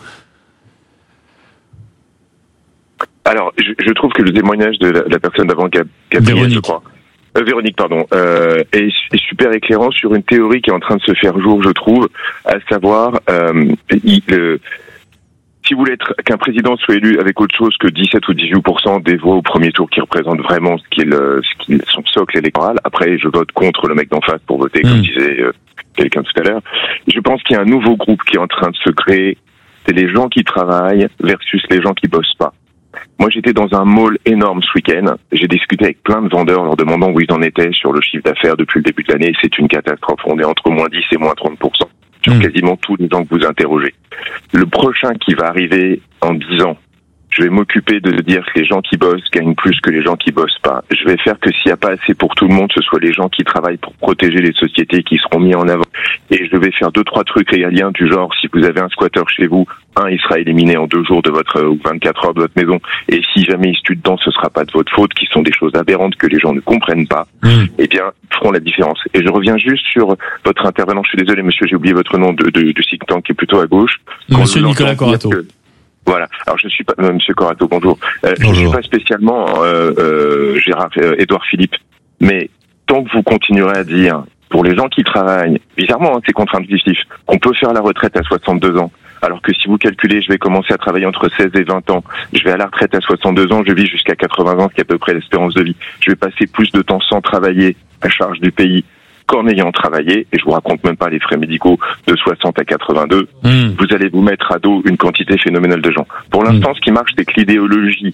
Speaker 23: Alors, je trouve que le témoignage de la personne d'avant, Gabriel, je crois, Véronique, pardon, est super éclairant sur une théorie qui est en train de se faire jour, je trouve, à savoir, si vous voulez qu'un président soit élu avec autre chose que 17 ou 18% des voix au premier tour qui représentent vraiment ce qui est son socle électoral, après je vote contre le mec d'en face pour voter, comme disait quelqu'un tout à l'heure, je pense qu'il y a un nouveau groupe qui est en train de se créer, c'est les gens qui travaillent versus les gens qui bossent pas. Moi, j'étais dans un mall énorme ce week-end. J'ai discuté avec plein de vendeurs leur demandant où ils en étaient sur le chiffre d'affaires depuis le début de l'année. C'est une catastrophe. On est entre moins 10 et moins 30% sur quasiment tous les gens que vous interrogez. Le prochain qui va arriver en 10 ans, je vais m'occuper de dire que les gens qui bossent gagnent plus que les gens qui bossent pas. Je vais faire que s'il n'y a pas assez pour tout le monde, ce soit les gens qui travaillent pour protéger les sociétés qui seront mis en avant. Et je vais faire 2-3 trucs régaliens du genre, si vous avez un squatter chez vous, il sera éliminé en 2 jours de votre, ou 24 heures de votre maison. Et si jamais il se tue dedans, ce sera pas de votre faute, qui sont des choses aberrantes que les gens ne comprennent pas. Eh bien, feront la différence. Et je reviens juste sur votre intervenant. Je suis désolé, monsieur, j'ai oublié votre nom du think tank qui est plutôt à gauche.
Speaker 2: Monsieur Nicolas Corato.
Speaker 23: Voilà. Alors je suis pas Monsieur Corato, bonjour. Je suis pas spécialement Édouard Philippe, mais tant que vous continuerez à dire pour les gens qui travaillent, bizarrement, c'est contre-intuitif, on peut faire la retraite à 62 ans. Alors que si vous calculez, je vais commencer à travailler entre 16 et 20 ans, je vais à la retraite à 62 ans, je vis jusqu'à 80 ans, ce qui est à peu près l'espérance de vie. Je vais passer plus de temps sans travailler à charge du pays qu'en ayant travaillé, et je vous raconte même pas les frais médicaux de 60 à 82, vous allez vous mettre à dos une quantité phénoménale de gens. Pour l'instant, ce qui marche, c'est que l'idéologie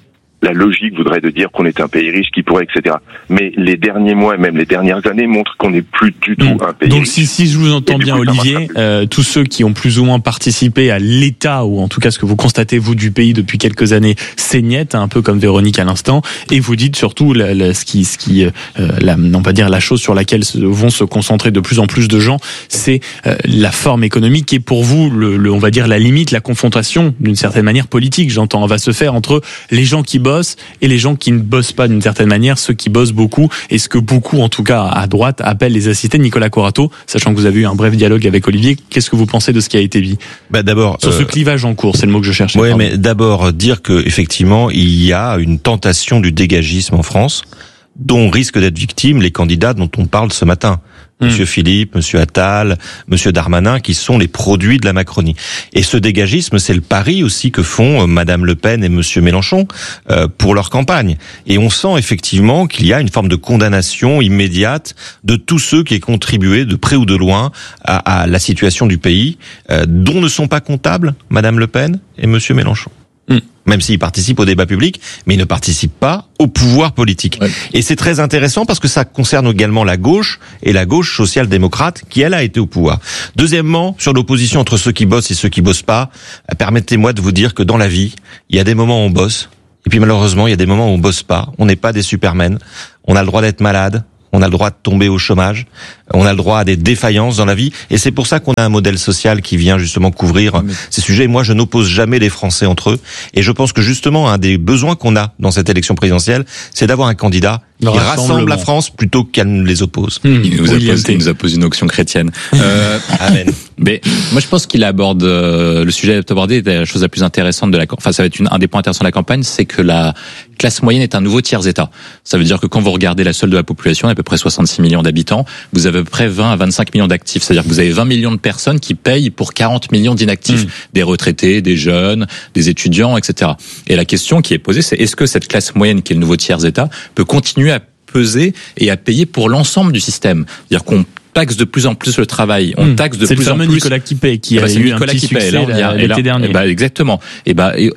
Speaker 23: la logique voudrait de dire qu'on est un pays riche qui pourrait, etc. Mais les derniers mois, même les dernières années, montrent qu'on n'est plus du tout un pays
Speaker 2: donc,
Speaker 23: riche.
Speaker 2: Donc si je vous entends bien, Olivier, tous ceux qui ont plus ou moins participé à l'état, ou en tout cas ce que vous constatez, vous, du pays depuis quelques années, c'est niet, un peu comme Véronique à l'instant, et vous dites surtout on va dire la chose sur laquelle vont se concentrer de plus en plus de gens, c'est la forme économique qui est pour vous, on va dire la limite, la confrontation d'une certaine manière politique, j'entends, va se faire entre les gens qui bossent et les gens qui ne bossent pas d'une certaine manière, ceux qui bossent beaucoup, et ce que beaucoup, en tout cas à droite, appellent les assistés. Nicolas Corato, sachant que vous avez eu un bref dialogue avec Olivier, qu'est-ce que vous pensez de ce qui a été dit?
Speaker 16: D'abord,
Speaker 2: sur ce clivage en cours, c'est le mot que je cherchais.
Speaker 16: Oui, mais d'abord dire que effectivement il y a une tentation du dégagisme en France, dont risquent d'être victimes les candidats dont on parle ce matin. Monsieur Philippe, Monsieur Attal, Monsieur Darmanin, qui sont les produits de la Macronie. Et ce dégagisme, c'est le pari aussi que font Madame Le Pen et Monsieur Mélenchon pour leur campagne. Et on sent effectivement qu'il y a une forme de condamnation immédiate de tous ceux qui aient contribué de près ou de loin à la situation du pays, dont ne sont pas comptables Madame Le Pen et Monsieur Mélenchon. Même s'ils participent au débat public, mais ils ne participent pas au pouvoir politique. Ouais. Et c'est très intéressant parce que ça concerne également la gauche et la gauche social-démocrate qui, elle, a été au pouvoir. Deuxièmement, sur l'opposition entre ceux qui bossent et ceux qui bossent pas, permettez-moi de vous dire que dans la vie, il y a des moments où on bosse, et puis malheureusement, il y a des moments où on bosse pas. On n'est pas des supermen. On a le droit d'être malade. On a le droit de tomber au chômage, on a le droit à des défaillances dans la vie, et c'est pour ça qu'on a un modèle social qui vient justement couvrir ces sujets. Moi, je n'oppose jamais les Français entre eux, et je pense que justement, un des besoins qu'on a dans cette élection présidentielle, c'est d'avoir un candidat qui rassemble la France plutôt qu'elle ne les oppose.
Speaker 15: Il nous oppose une option chrétienne.
Speaker 16: Amen.
Speaker 15: Mais moi, je pense qu'il aborde le sujet abordé, la chose la plus intéressante de ça va être un des points intéressants de la campagne, c'est que la classe moyenne est un nouveau tiers-état. Ça veut dire que quand vous regardez la solde de la population, à peu près 66 millions d'habitants, vous avez à peu près 20 à 25 millions d'actifs. C'est-à-dire que vous avez 20 millions de personnes qui payent pour 40 millions d'inactifs. Des retraités, des jeunes, des étudiants, etc. Et la question qui est posée, c'est est-ce que cette classe moyenne, qui est le nouveau tiers-état, peut continuer à peser et à payer pour l'ensemble du système? C'est-à-dire qu'on taxe de plus en plus le travail, on taxe de plus en plus. C'est le fameux Nicolas qui paye qui a eu un petit succès l'été dernier. Exactement. Et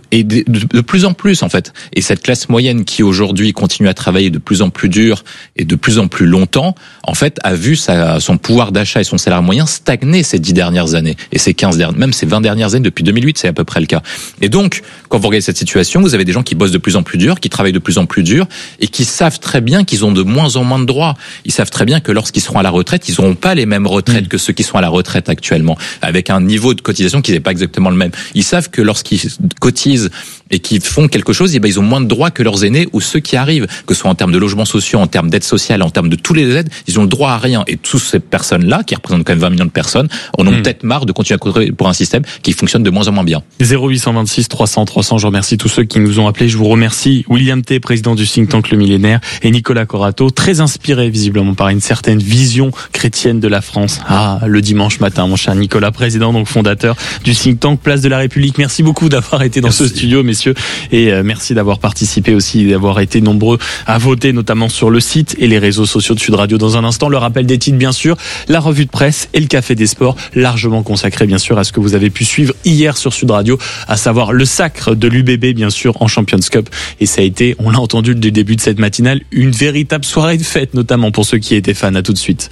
Speaker 15: de plus en plus en fait. Et cette classe moyenne qui aujourd'hui continue à travailler de plus en plus dur et de plus en plus longtemps, en fait, a vu son pouvoir d'achat et son salaire moyen stagner ces 10 dernières années et ces 15 dernières, même ces 20 dernières années depuis 2008, c'est à peu près le cas. Et donc, quand vous regardez cette situation, vous avez des gens qui bossent de plus en plus dur, qui travaillent de plus en plus dur et qui savent très bien qu'ils ont de moins en moins de droits. Ils savent très bien que lorsqu'ils seront à la retraite, ils n'auront pas les mêmes retraites que ceux qui sont à la retraite actuellement, avec un niveau de cotisation qui n'est pas exactement le même. Ils savent que lorsqu'ils cotisent et qu'ils font quelque chose, ils ont moins de droits que leurs aînés ou ceux qui arrivent, que ce soit en termes de logements sociaux, en termes d'aide sociale, en termes de tous les aides, ils ont le droit à rien. Et toutes ces personnes-là, qui représentent quand même 20 millions de personnes, en ont peut-être marre de continuer à cotiser pour un système qui fonctionne de moins en moins bien.
Speaker 2: 0826 300 300, je remercie tous ceux qui nous ont appelés. Je vous remercie William T, président du think tank Le Millénaire, et Nicolas Corato, très inspiré visiblement par une certaine vision chrétienne de la France. Le dimanche matin, mon cher Nicolas, président, donc fondateur du think tank Place de la République. Merci beaucoup d'avoir été dans ce studio, messieurs, et merci d'avoir participé aussi, d'avoir été nombreux à voter, notamment sur le site et les réseaux sociaux de Sud Radio. Dans un instant, le rappel des titres, bien sûr, la revue de presse et le café des sports, largement consacré, bien sûr, à ce que vous avez pu suivre hier sur Sud Radio, à savoir le sacre de l'UBB, bien sûr, en Champions Cup. Et ça a été, on l'a entendu du début de cette matinale, une véritable soirée de fête, notamment pour ceux qui étaient fans. À tout de suite.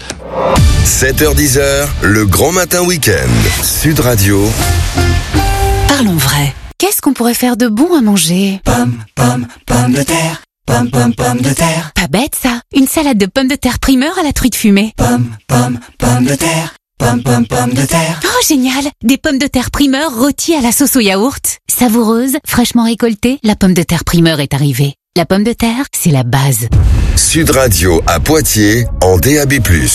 Speaker 3: 7h-10h, le grand matin week-end. Sud Radio.
Speaker 18: Parlons vrai. Qu'est-ce qu'on pourrait faire de bon à manger?
Speaker 5: Pommes de terre. Pommes de terre.
Speaker 18: Pas bête ça. Une salade de pommes de terre primeur à la truite fumée.
Speaker 5: Pommes de terre. Pommes de terre.
Speaker 18: Oh génial. Des pommes de terre primeur rôties à la sauce au yaourt. Savoureuse, fraîchement récoltée, la pomme de terre primeur est arrivée. La pomme de terre, c'est la base.
Speaker 3: Sud Radio à Poitiers en DAB+.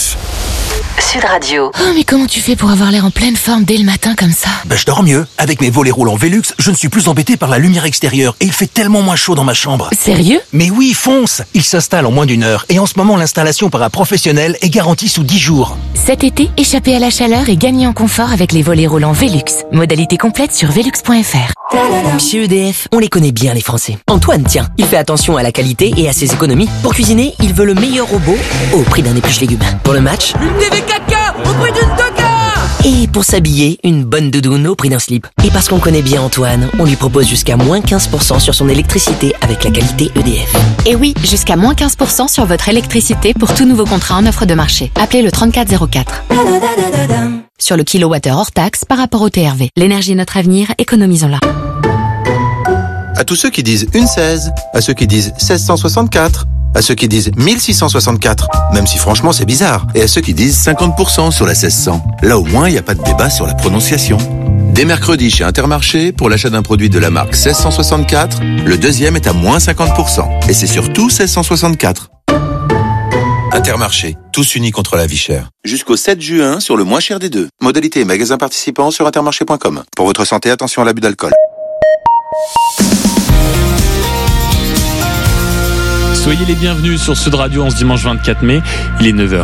Speaker 18: Sud Radio. Oh, mais comment tu fais pour avoir l'air en pleine forme dès le matin comme ça?
Speaker 5: Je dors mieux. Avec mes volets roulants Velux, je ne suis plus embêté par la lumière extérieure et il fait tellement moins chaud dans ma chambre.
Speaker 18: Sérieux?
Speaker 5: Mais oui, fonce! Il s'installe en moins d'1 heure et en ce moment, l'installation par un professionnel est garantie sous 10 jours.
Speaker 18: Cet été, échappez à la chaleur et gagnez en confort avec les volets roulants Velux. Modalité complète sur velux.fr.
Speaker 6: Chez EDF, on les connaît bien les Français. Antoine, tiens, il fait attention à la qualité et à ses économies. Pour cuisiner, il veut le meilleur robot au prix d'un épluche légumes. Pour le match,
Speaker 5: une TV 4K au prix d'une 2K.
Speaker 6: Et pour s'habiller, une bonne doudoune au prix d'un slip. Et parce qu'on connaît bien Antoine, on lui propose jusqu'à moins 15% sur son électricité avec la qualité EDF.
Speaker 18: Et oui, jusqu'à moins 15% sur votre électricité pour tout nouveau contrat en offre de marché. Appelez le 3404. Sur le kilowattheure hors taxe par rapport au TRV. L'énergie est notre avenir, économisons-la.
Speaker 7: À tous ceux qui disent une 16, à ceux qui disent 1664, à ceux qui disent 1664, même si franchement c'est bizarre,
Speaker 8: et à ceux qui disent 50% sur la 1600. Là au moins, il n'y a pas de débat sur la prononciation. Dès mercredi chez Intermarché, pour l'achat d'un produit de la marque 1664, le deuxième est à moins 50%. Et c'est surtout 1664. Intermarché, tous unis contre la vie chère. Jusqu'au 7 juin sur le moins cher des deux. Modalité et magasins participants sur intermarché.com. Pour votre santé, attention à l'abus d'alcool.
Speaker 2: Soyez les bienvenus sur Sud Radio en ce dimanche 24 mai, il est 9h.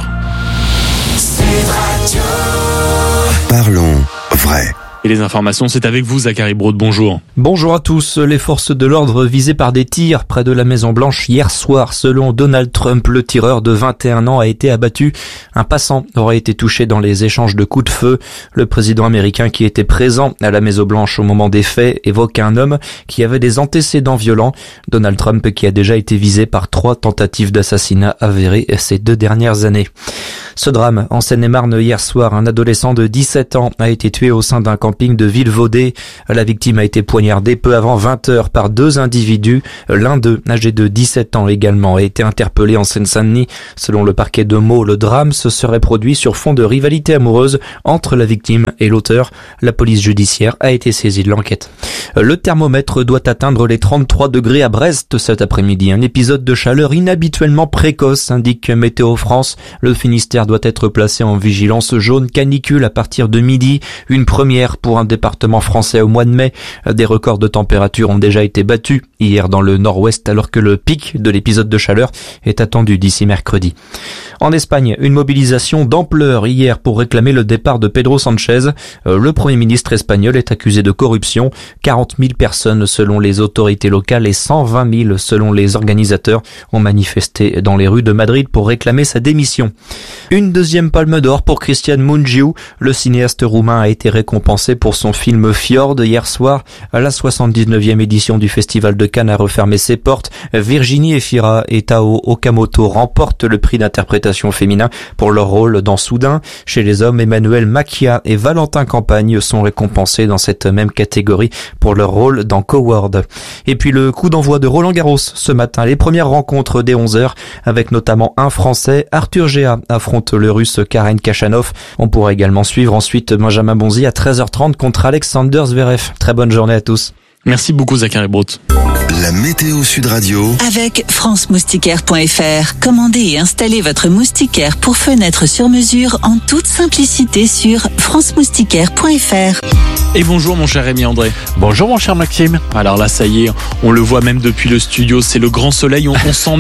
Speaker 3: Parlons vrai.
Speaker 2: Et les informations, c'est avec vous, Zachary Braud. Bonjour.
Speaker 13: Bonjour à tous. Les forces de l'ordre visées par des tirs près de la Maison-Blanche hier soir. Selon Donald Trump, le tireur de 21 ans a été abattu. Un passant aurait été touché dans les échanges de coups de feu. Le président américain qui était présent à la Maison-Blanche au moment des faits évoque un homme qui avait des antécédents violents. Donald Trump qui a déjà été visé par 3 tentatives d'assassinat avérées ces 2 dernières années. Ce drame en Seine-et-Marne hier soir, un adolescent de 17 ans a été tué au sein d'un camping de Villevaudée. La victime a été poignardée peu avant 20 heures par 2 individus. L'un d'eux, âgé de 17 ans également, a été interpellé en Seine-Saint-Denis. Selon le parquet de Meaux, le drame se serait produit sur fond de rivalité amoureuse entre la victime et l'auteur. La police judiciaire a été saisie de l'enquête. Le thermomètre doit atteindre les 33 degrés à Brest cet après-midi. Un épisode de chaleur inhabituellement précoce, indique Météo France. Le Finistère doit être placé en vigilance jaune canicule à partir de midi. Une première pour un département français au mois de mai. Des records de température ont déjà été battus hier dans le nord-ouest alors que le pic de l'épisode de chaleur est attendu d'ici mercredi. En Espagne, une mobilisation d'ampleur hier pour réclamer le départ de Pedro Sánchez. Le Premier ministre espagnol est accusé de corruption. 40 000 personnes selon les autorités locales et 120 000 selon les organisateurs ont manifesté dans les rues de Madrid pour réclamer sa démission. Une deuxième palme d'or pour Cristian Mungiu. Le cinéaste roumain a été récompensé pour son film Fjord hier soir. La 79e édition du Festival de Cannes a refermé ses portes. Virginie Efira et Tao Okamoto remportent le prix d'interprétation féminin pour leur rôle dans Soudain. Chez les hommes, Emmanuel Macchia et Valentin Campagne sont récompensés dans cette même catégorie pour leur rôle dans Coward. Et puis le coup d'envoi de Roland Garros ce matin. Les premières rencontres dès 11h avec notamment un Français. Arthur Géa affronte le Russe Karen Khachanov. On pourra également suivre ensuite Benjamin Bonzi à 13h30 contre Alexander Zverev. Très bonne journée à tous.
Speaker 2: Merci beaucoup Zachary Braud.
Speaker 3: La météo Sud Radio.
Speaker 1: Avec franceMoustiquaire.fr. Commandez et installez votre moustiquaire pour fenêtre sur mesure en toute simplicité sur franceMoustiquaire.fr.
Speaker 2: Et bonjour mon cher Rémi André.
Speaker 14: Bonjour mon cher Maxime.
Speaker 2: Alors là ça y est, on le voit même depuis le studio, c'est le grand soleil, on sent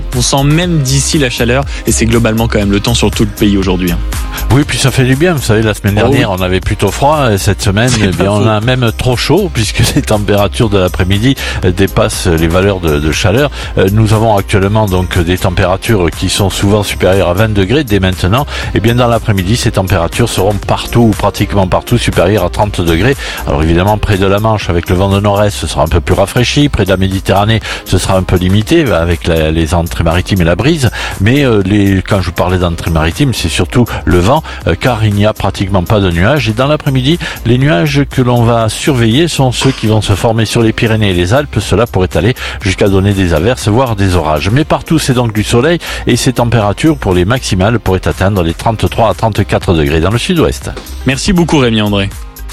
Speaker 2: même d'ici la chaleur et c'est globalement quand même le temps sur tout le pays aujourd'hui.
Speaker 14: Oui, puis ça fait du bien, vous savez, la semaine dernière on avait plutôt froid, et cette semaine on a même trop chaud puisque les températures de l'après-midi dépassent les valeurs de chaleur. Nous avons actuellement donc des températures qui sont souvent supérieures à 20 degrés dès maintenant. Et bien dans l'après-midi, ces températures seront partout ou pratiquement partout supérieures à 30 degrés. Alors évidemment, près de la Manche, avec le vent de nord-est, ce sera un peu plus rafraîchi. Près de la Méditerranée, ce sera un peu limité avec les entrées maritimes et la brise. Mais quand je vous parlais d'entrées maritimes, c'est surtout le vent, car il n'y a pratiquement pas de nuages. Et dans l'après-midi, les nuages que l'on va surveiller sont ceux qui vont se former sur les Pyrénées et les Alpes. Cela pourrait aller jusqu'à donner des averses, voire des orages. Mais partout, c'est donc du soleil et ces températures pour les maximales pourraient atteindre les 33 à 34 degrés dans le sud-ouest.
Speaker 2: Merci beaucoup Rémi André.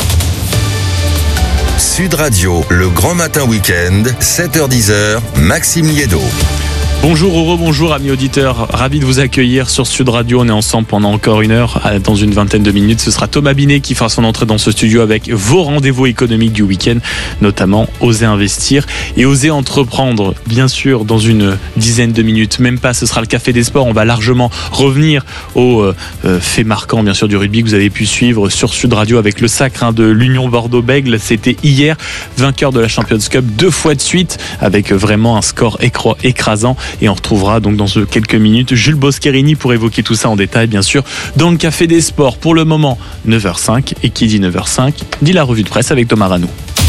Speaker 3: Sud Radio, le grand matin week-end, 7h-10h, Maxime Liédo.
Speaker 2: Bonjour, rebonjour amis auditeurs, ravi de vous accueillir sur Sud Radio, on est ensemble pendant encore une heure, dans une vingtaine de minutes, ce sera Thomas Binet qui fera son entrée dans ce studio avec vos rendez-vous économiques du week-end, notamment Oser investir et Oser entreprendre, bien sûr dans une dizaine de minutes, même pas, ce sera le Café des Sports, on va largement revenir aux faits marquants bien sûr du rugby que vous avez pu suivre sur Sud Radio avec le sacre de l'Union Bordeaux-Bègles, c'était hier, vainqueur de la Champions Cup 2 fois de suite avec vraiment un score écrasant. Et on retrouvera donc dans quelques minutes Jules Boscherini pour évoquer tout ça en détail, bien sûr, dans le Café des Sports. Pour le moment, 9h05. Et qui dit 9h05, dit la revue de presse avec Thomas Rano.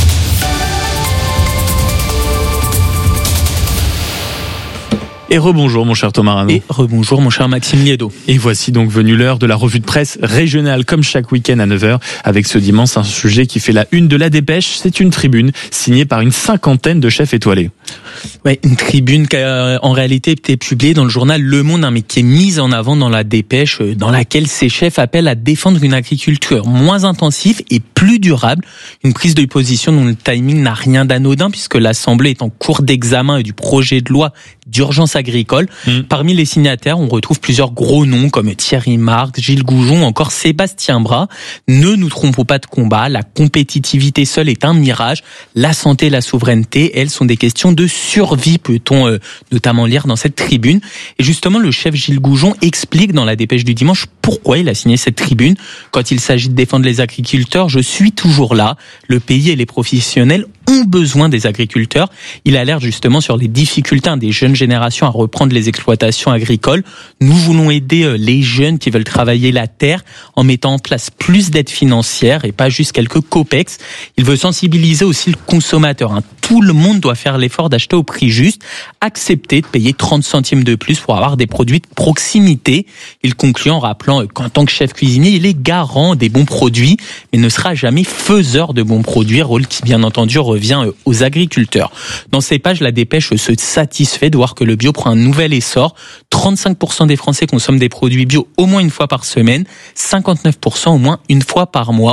Speaker 2: Et rebonjour mon cher Thomas Rano.
Speaker 4: Et rebonjour mon cher Maxime Liedo.
Speaker 2: Et voici donc venue l'heure de la revue de presse régionale comme chaque week-end à 9h avec ce dimanche un sujet qui fait la une de la Dépêche. C'est une tribune signée par une 50aine de chefs étoilés.
Speaker 4: Ouais, une tribune qui a en réalité été publiée dans le journal Le Monde, mais qui est mise en avant dans la Dépêche, dans laquelle ces chefs appellent à défendre une agriculture moins intensive et plus durable. Une prise de position dont le timing n'a rien d'anodin puisque l'Assemblée est en cours d'examen du projet de loi d'urgence agricole. Parmi les signataires, on retrouve plusieurs gros noms comme Thierry Marx, Gilles Goujon, encore Sébastien Bras. Ne nous trompons pas de combat, la compétitivité seule est un mirage. La santé et la souveraineté, elles, sont des questions de survie, peut-on notamment lire dans cette tribune. Et justement, le chef Gilles Goujon explique dans la Dépêche du dimanche pourquoi il a signé cette tribune. Quand il s'agit de défendre les agriculteurs, je suis toujours là. Le pays et les professionnels ont besoin des agriculteurs. Il alerte justement sur les difficultés des jeunes générations à reprendre les exploitations agricoles. Nous voulons aider les jeunes qui veulent travailler la terre en mettant en place plus d'aides financières et pas juste quelques copex. Il veut sensibiliser aussi le consommateur. Tout le monde doit faire l'effort d'acheter au prix juste, accepter de payer 30 centimes de plus pour avoir des produits de proximité. Il conclut en rappelant qu'en tant que chef cuisinier, il est garant des bons produits, mais ne sera jamais faiseur de bons produits, rôle qui bien entendu revient aux agriculteurs. Dans ces pages, la Dépêche se satisfait de voir que le bio prend un nouvel essor. 35% des Français consomment des produits bio au moins une fois par semaine, 59% au moins une fois par mois.